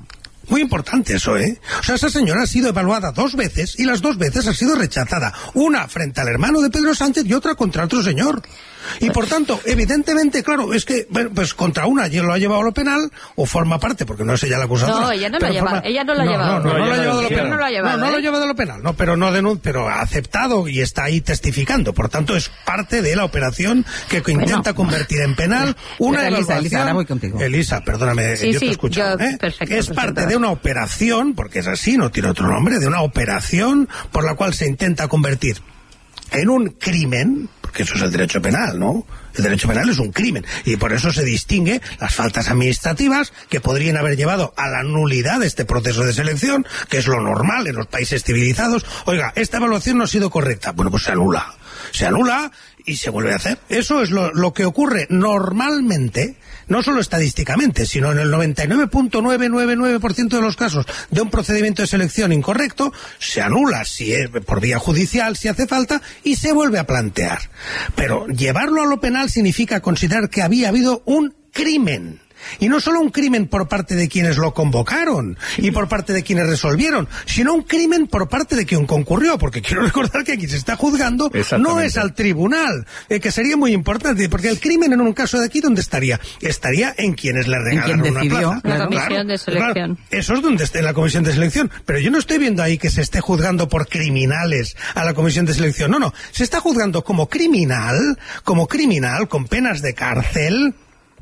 Speaker 12: Muy importante eso, ¿eh? O sea, esa señora ha sido evaluada dos veces y las dos veces ha sido rechazada. Una frente al hermano de Pedro Sánchez y otra contra otro señor. Y por tanto, evidentemente, claro, es que, bueno, pues contra una ya lo ha llevado a lo penal o forma parte, porque no es ella la acusadora.
Speaker 11: No, ella no lo ha llevado.
Speaker 12: Forma...
Speaker 11: Ella no lo ha
Speaker 12: no,
Speaker 11: llevado.
Speaker 12: No, no, no, no, lo ha llevado a lo penal.
Speaker 11: No lo ha llevado,
Speaker 12: no, no
Speaker 11: ¿eh?
Speaker 12: lo ha llevado a lo penal. No, pero no denun... pero ha aceptado y está ahí testificando. Por tanto, es parte de la operación que intenta bueno. convertir en penal una
Speaker 2: Elisa,
Speaker 12: evaluación.
Speaker 2: Elisa, ahora voy contigo.
Speaker 12: Elisa, perdóname,
Speaker 11: sí,
Speaker 12: yo
Speaker 11: sí,
Speaker 12: te he escuchado.
Speaker 11: yo,
Speaker 12: ¿eh?
Speaker 11: perfecto,
Speaker 12: es
Speaker 11: perfecto.
Speaker 12: parte de una operación, porque es así, no tiene otro nombre, de una operación por la cual se intenta convertir en un crimen, porque eso es el derecho penal, ¿no? El derecho penal es un crimen, y por eso se distingue las faltas administrativas que podrían haber llevado a la nulidad de este proceso de selección, que es lo normal en los países civilizados. Oiga, esta evaluación no ha sido correcta. Bueno, pues se anula. Se anula y se vuelve a hacer. Eso es lo, lo que ocurre normalmente, no solo estadísticamente, sino en el noventa y nueve punto novecientos noventa y nueve por ciento de los casos de un procedimiento de selección incorrecto, se anula si es por vía judicial, si hace falta, y se vuelve a plantear. Pero llevarlo a lo penal significa considerar que había habido un crimen. Y no solo un crimen por parte de quienes lo convocaron y por parte de quienes resolvieron, sino un crimen por parte de quien concurrió, porque quiero recordar que quien se está juzgando no es al tribunal, eh, que sería muy importante, porque el crimen en un caso de aquí, ¿dónde estaría? Estaría en quienes le regalaron una plaza.
Speaker 11: La comisión
Speaker 12: claro,
Speaker 11: de selección.
Speaker 12: Claro, eso es donde está en la comisión de selección, pero yo no estoy viendo ahí que se esté juzgando por criminales a la comisión de selección, no, no, se está juzgando como criminal, como criminal, con penas de cárcel,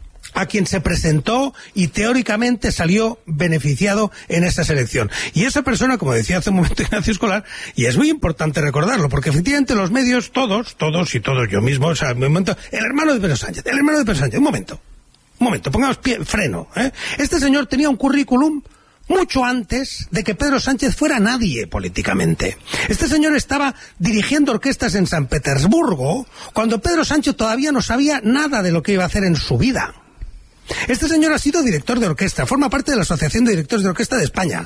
Speaker 12: a quien se presentó y teóricamente salió beneficiado en esta selección. Y esa persona, como decía hace un momento Ignacio Escolar, y es muy importante recordarlo, porque efectivamente los medios, todos, todos y todos, yo mismo, o sea, un momento, el hermano de Pedro Sánchez, el hermano de Pedro Sánchez, un momento, un momento, pongamos pie, freno, ¿eh? Este señor tenía un currículum mucho antes de que Pedro Sánchez fuera nadie políticamente. Este señor estaba dirigiendo orquestas en San Petersburgo cuando Pedro Sánchez todavía no sabía nada de lo que iba a hacer en su vida. Este señor ha sido director de orquesta, forma parte de la Asociación de Directores de Orquesta de España.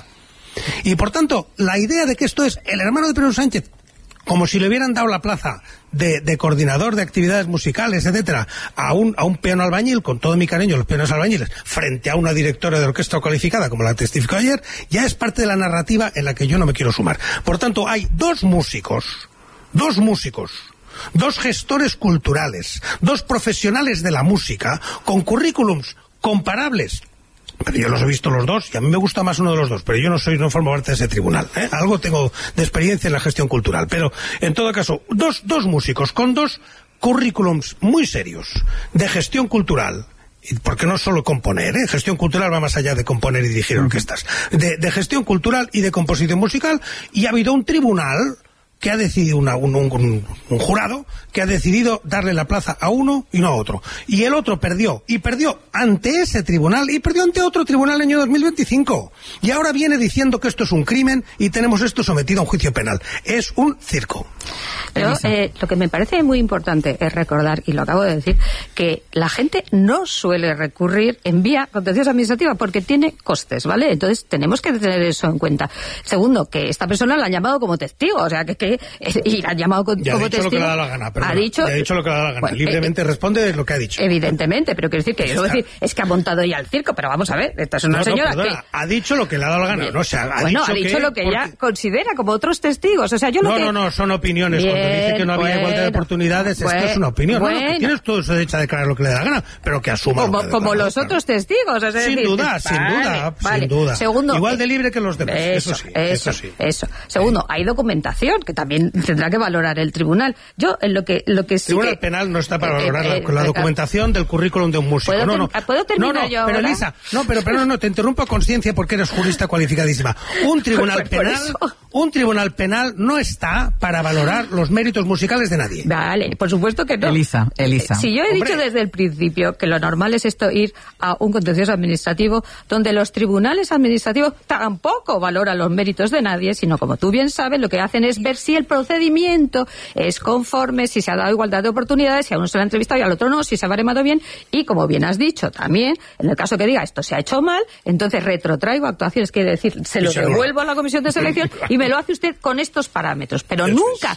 Speaker 12: Y por tanto, la idea de que esto es el hermano de Pedro Sánchez, como si le hubieran dado la plaza de, de coordinador de actividades musicales, etcétera, a un, a un peón albañil, con todo mi cariño, los peones albañiles, frente a una directora de orquesta cualificada, como la testificó ayer, ya es parte de la narrativa en la que yo no me quiero sumar. Por tanto, hay dos músicos, dos músicos, dos gestores culturales, dos profesionales de la música, con currículums comparables. Pero yo los he visto los dos y a mí me gusta más uno de los dos, pero yo no soy, no formo parte de ese tribunal, ¿eh? Algo tengo de experiencia en la gestión cultural, pero en todo caso, dos, dos músicos con dos currículums muy serios de gestión cultural, porque no solo componer, ¿eh? Gestión cultural va más allá de componer y dirigir orquestas, de, de gestión cultural y de composición musical, y ha habido un tribunal que ha decidido una, un, un, un jurado que ha decidido darle la plaza a uno y no a otro. Y el otro perdió. Y perdió ante ese tribunal y perdió ante otro tribunal el año dos mil veinticinco. Y ahora viene diciendo que esto es un crimen y tenemos esto sometido a un juicio penal. Es un circo.
Speaker 11: Pero eh, lo que me parece muy importante es recordar, y lo acabo de decir, que la gente no suele recurrir en vía contenciosa administrativa porque tiene costes, ¿vale? Entonces tenemos que tener eso en cuenta. Segundo, que esta persona la han llamado como testigo, o sea, que, que y la han llamado con,
Speaker 12: ya
Speaker 11: como
Speaker 12: ha dicho
Speaker 11: testigo.
Speaker 12: Lo que le ha dado la gana,
Speaker 11: ha dicho,
Speaker 12: ya ha dicho lo que le ha dado la gana. Bueno, libremente eh, responde lo que ha dicho.
Speaker 11: Evidentemente, pero quiero decir que yo decir, es que ha montado ella el circo, pero vamos a ver, esta es una
Speaker 12: no,
Speaker 11: señora
Speaker 12: no, perdona,
Speaker 11: que
Speaker 12: ha dicho lo que le ha dado la gana, no, o sea, ha
Speaker 11: bueno,
Speaker 12: dicho
Speaker 11: ha dicho
Speaker 12: que,
Speaker 11: lo que
Speaker 12: porque...
Speaker 11: ella considera como otros testigos, o sea, yo
Speaker 12: no,
Speaker 11: lo que...
Speaker 12: No, no, no, son opiniones. Bien, cuando dice que no había bueno, igualdad de oportunidades, bueno, esto es una opinión. Bueno, no, no, que tienes todo su derecho a declarar lo que le da la gana, pero que asuma
Speaker 11: como,
Speaker 12: lo que
Speaker 11: como los
Speaker 12: claro.
Speaker 11: otros testigos. Es
Speaker 12: sin
Speaker 11: decir,
Speaker 12: duda,
Speaker 11: vale,
Speaker 12: sin duda,
Speaker 11: vale.
Speaker 12: sin duda.
Speaker 11: Segundo,
Speaker 12: igual de libre que los demás.
Speaker 11: Eso,
Speaker 12: eso sí,
Speaker 11: eso,
Speaker 12: eso sí.
Speaker 11: Eso. Segundo, hay documentación que también tendrá que valorar el tribunal. Yo en lo que lo que sí
Speaker 12: el tribunal
Speaker 11: que,
Speaker 12: penal no está para
Speaker 11: eh,
Speaker 12: valorar
Speaker 11: eh,
Speaker 12: la, la
Speaker 11: eh,
Speaker 12: documentación del currículum de un músico.
Speaker 11: ¿Puedo,
Speaker 12: no, no.
Speaker 11: ¿puedo terminar
Speaker 12: no, no,
Speaker 11: yo
Speaker 12: pero
Speaker 11: ahora?
Speaker 12: Elisa, no, pero, pero no, no, te interrumpo a conciencia porque eres jurista cualificadísima. Un tribunal
Speaker 11: por, por
Speaker 12: penal,
Speaker 11: eso.
Speaker 12: un tribunal penal no está para valorar los méritos musicales de nadie.
Speaker 11: Vale, por supuesto que no.
Speaker 2: Elisa, Elisa.
Speaker 11: Si yo he
Speaker 12: Hombre.
Speaker 11: dicho desde el principio que lo normal es esto ir a un contencioso administrativo donde los tribunales administrativos tampoco valoran los méritos de nadie, sino como tú bien sabes, lo que hacen es ver si el procedimiento es conforme, si se ha dado igualdad de oportunidades, si a uno se le ha entrevistado y al otro no, si se ha baremado bien, y como bien has dicho también, en el caso que diga esto se ha hecho mal, entonces retrotraigo actuaciones, quiere decir, se lo devuelvo a la comisión de selección y me lo hace usted con estos parámetros. Pero nunca, nunca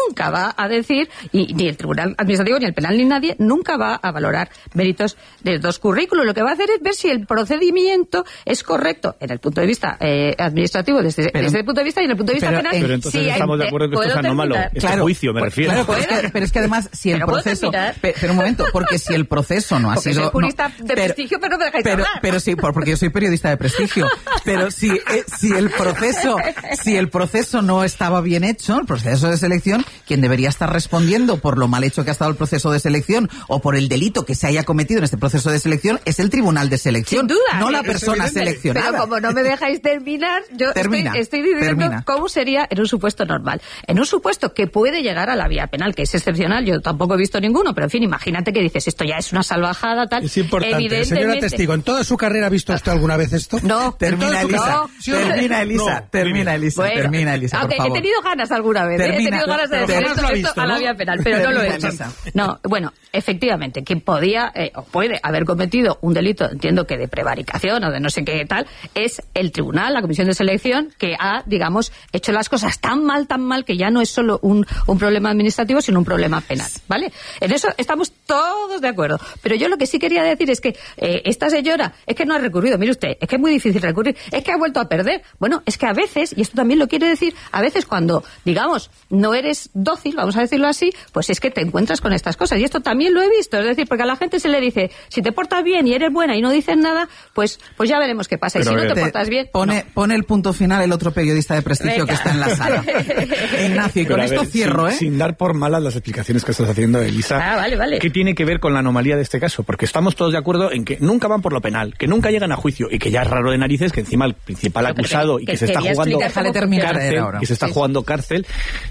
Speaker 11: nunca va a decir, y ni el Tribunal Administrativo, ni el Penal, ni nadie, nunca va a valorar méritos de dos currículos. Lo que va a hacer es ver si el procedimiento es correcto en el punto de vista eh, administrativo, desde, pero, desde el punto de vista y en el punto de vista
Speaker 9: pero,
Speaker 11: penal.
Speaker 9: Pero entonces
Speaker 11: sí,
Speaker 9: estamos de acuerdo que esto es anómalo. Este
Speaker 2: claro,
Speaker 9: juicio, me
Speaker 2: pues,
Speaker 9: refiero.
Speaker 2: Claro, pero, es que, pero es que además, si el proceso... Pero, pero un momento, porque si el proceso no ha
Speaker 11: porque
Speaker 2: sido...
Speaker 11: soy jurista
Speaker 2: no,
Speaker 11: de
Speaker 2: pero,
Speaker 11: prestigio, pero no me dejáis
Speaker 2: pero,
Speaker 11: hablar.
Speaker 2: Pero sí, porque yo soy periodista de prestigio. Pero si, eh, si el proceso si el proceso no estaba bien hecho, el proceso de selección, quien debería estar respondiendo por lo mal hecho que ha estado el proceso de selección o por el delito que se haya cometido en este proceso de selección es el tribunal de selección,
Speaker 11: sin duda,
Speaker 2: no la
Speaker 11: es
Speaker 2: persona
Speaker 11: evidente.
Speaker 2: seleccionada.
Speaker 11: Pero como no me dejáis terminar, yo
Speaker 2: termina,
Speaker 11: estoy, estoy diciendo
Speaker 2: termina.
Speaker 11: cómo sería en un supuesto normal. En un supuesto que puede llegar a la vía penal, que es excepcional, yo tampoco he visto ninguno, pero en fin, imagínate que dices, esto ya es una salvajada, tal.
Speaker 12: Es importante.
Speaker 11: Evidentemente...
Speaker 12: Señora testigo, ¿en toda su carrera ha visto usted alguna vez esto?
Speaker 11: No.
Speaker 2: Termina, Elisa.
Speaker 11: No.
Speaker 2: Termina, Elisa.
Speaker 12: No.
Speaker 2: Termina, Elisa.
Speaker 11: Bueno,
Speaker 2: termina, Elisa,
Speaker 11: aunque
Speaker 2: por favor.
Speaker 11: he tenido ganas alguna vez,
Speaker 2: termina,
Speaker 11: ¿eh? he tenido ganas de decir esto,
Speaker 12: visto,
Speaker 11: esto a la
Speaker 12: ¿no?
Speaker 11: vía penal, pero
Speaker 2: termina,
Speaker 11: no lo he hecho.
Speaker 2: Elisa.
Speaker 11: No, bueno, efectivamente, quien podía eh, o puede haber cometido un delito, entiendo que de prevaricación o de no sé qué tal, es el tribunal, la comisión de selección, que ha, digamos, hecho las cosas tan mal, tan mal, que ya no es solo un, un problema administrativo, sino un problema penal, ¿vale? En eso estamos todos de acuerdo. Pero yo lo que sí quería decir es que eh, esta señora, es que no ha recurrido, mire usted, es que es muy difícil recurrir, es que ha vuelto a perder. Bueno, es que a veces, y esto también lo quiere decir, a veces cuando, digamos, no eres dócil, vamos a decirlo así, pues es que te encuentras con estas cosas. Y esto también lo he visto, es decir, porque a la gente se le dice, si te portas bien y eres buena y no dices nada, pues pues ya veremos qué pasa. Pero y si no te, te portas bien...
Speaker 2: Pone,
Speaker 11: no.
Speaker 2: pone el punto final el otro periodista de prestigio
Speaker 11: Venga.
Speaker 2: que está en la sala. Ignacio, y con
Speaker 9: Pero
Speaker 2: esto
Speaker 9: ver,
Speaker 2: cierro,
Speaker 9: sin,
Speaker 2: ¿eh?
Speaker 9: Sin dar por malas las explicaciones que estás haciendo, Elisa.
Speaker 11: Ah, vale, vale.
Speaker 9: ¿Qué tiene que ver con la anomalía de este caso? Porque estamos todos de acuerdo en que nunca van por lo penal, que nunca llegan a juicio y que ya es raro de narices que encima el principal acusado y que, que se está jugando
Speaker 2: Déjale terminar
Speaker 9: cárcel,
Speaker 2: ahora.
Speaker 9: que se está
Speaker 2: Sí.
Speaker 9: jugando cárcel,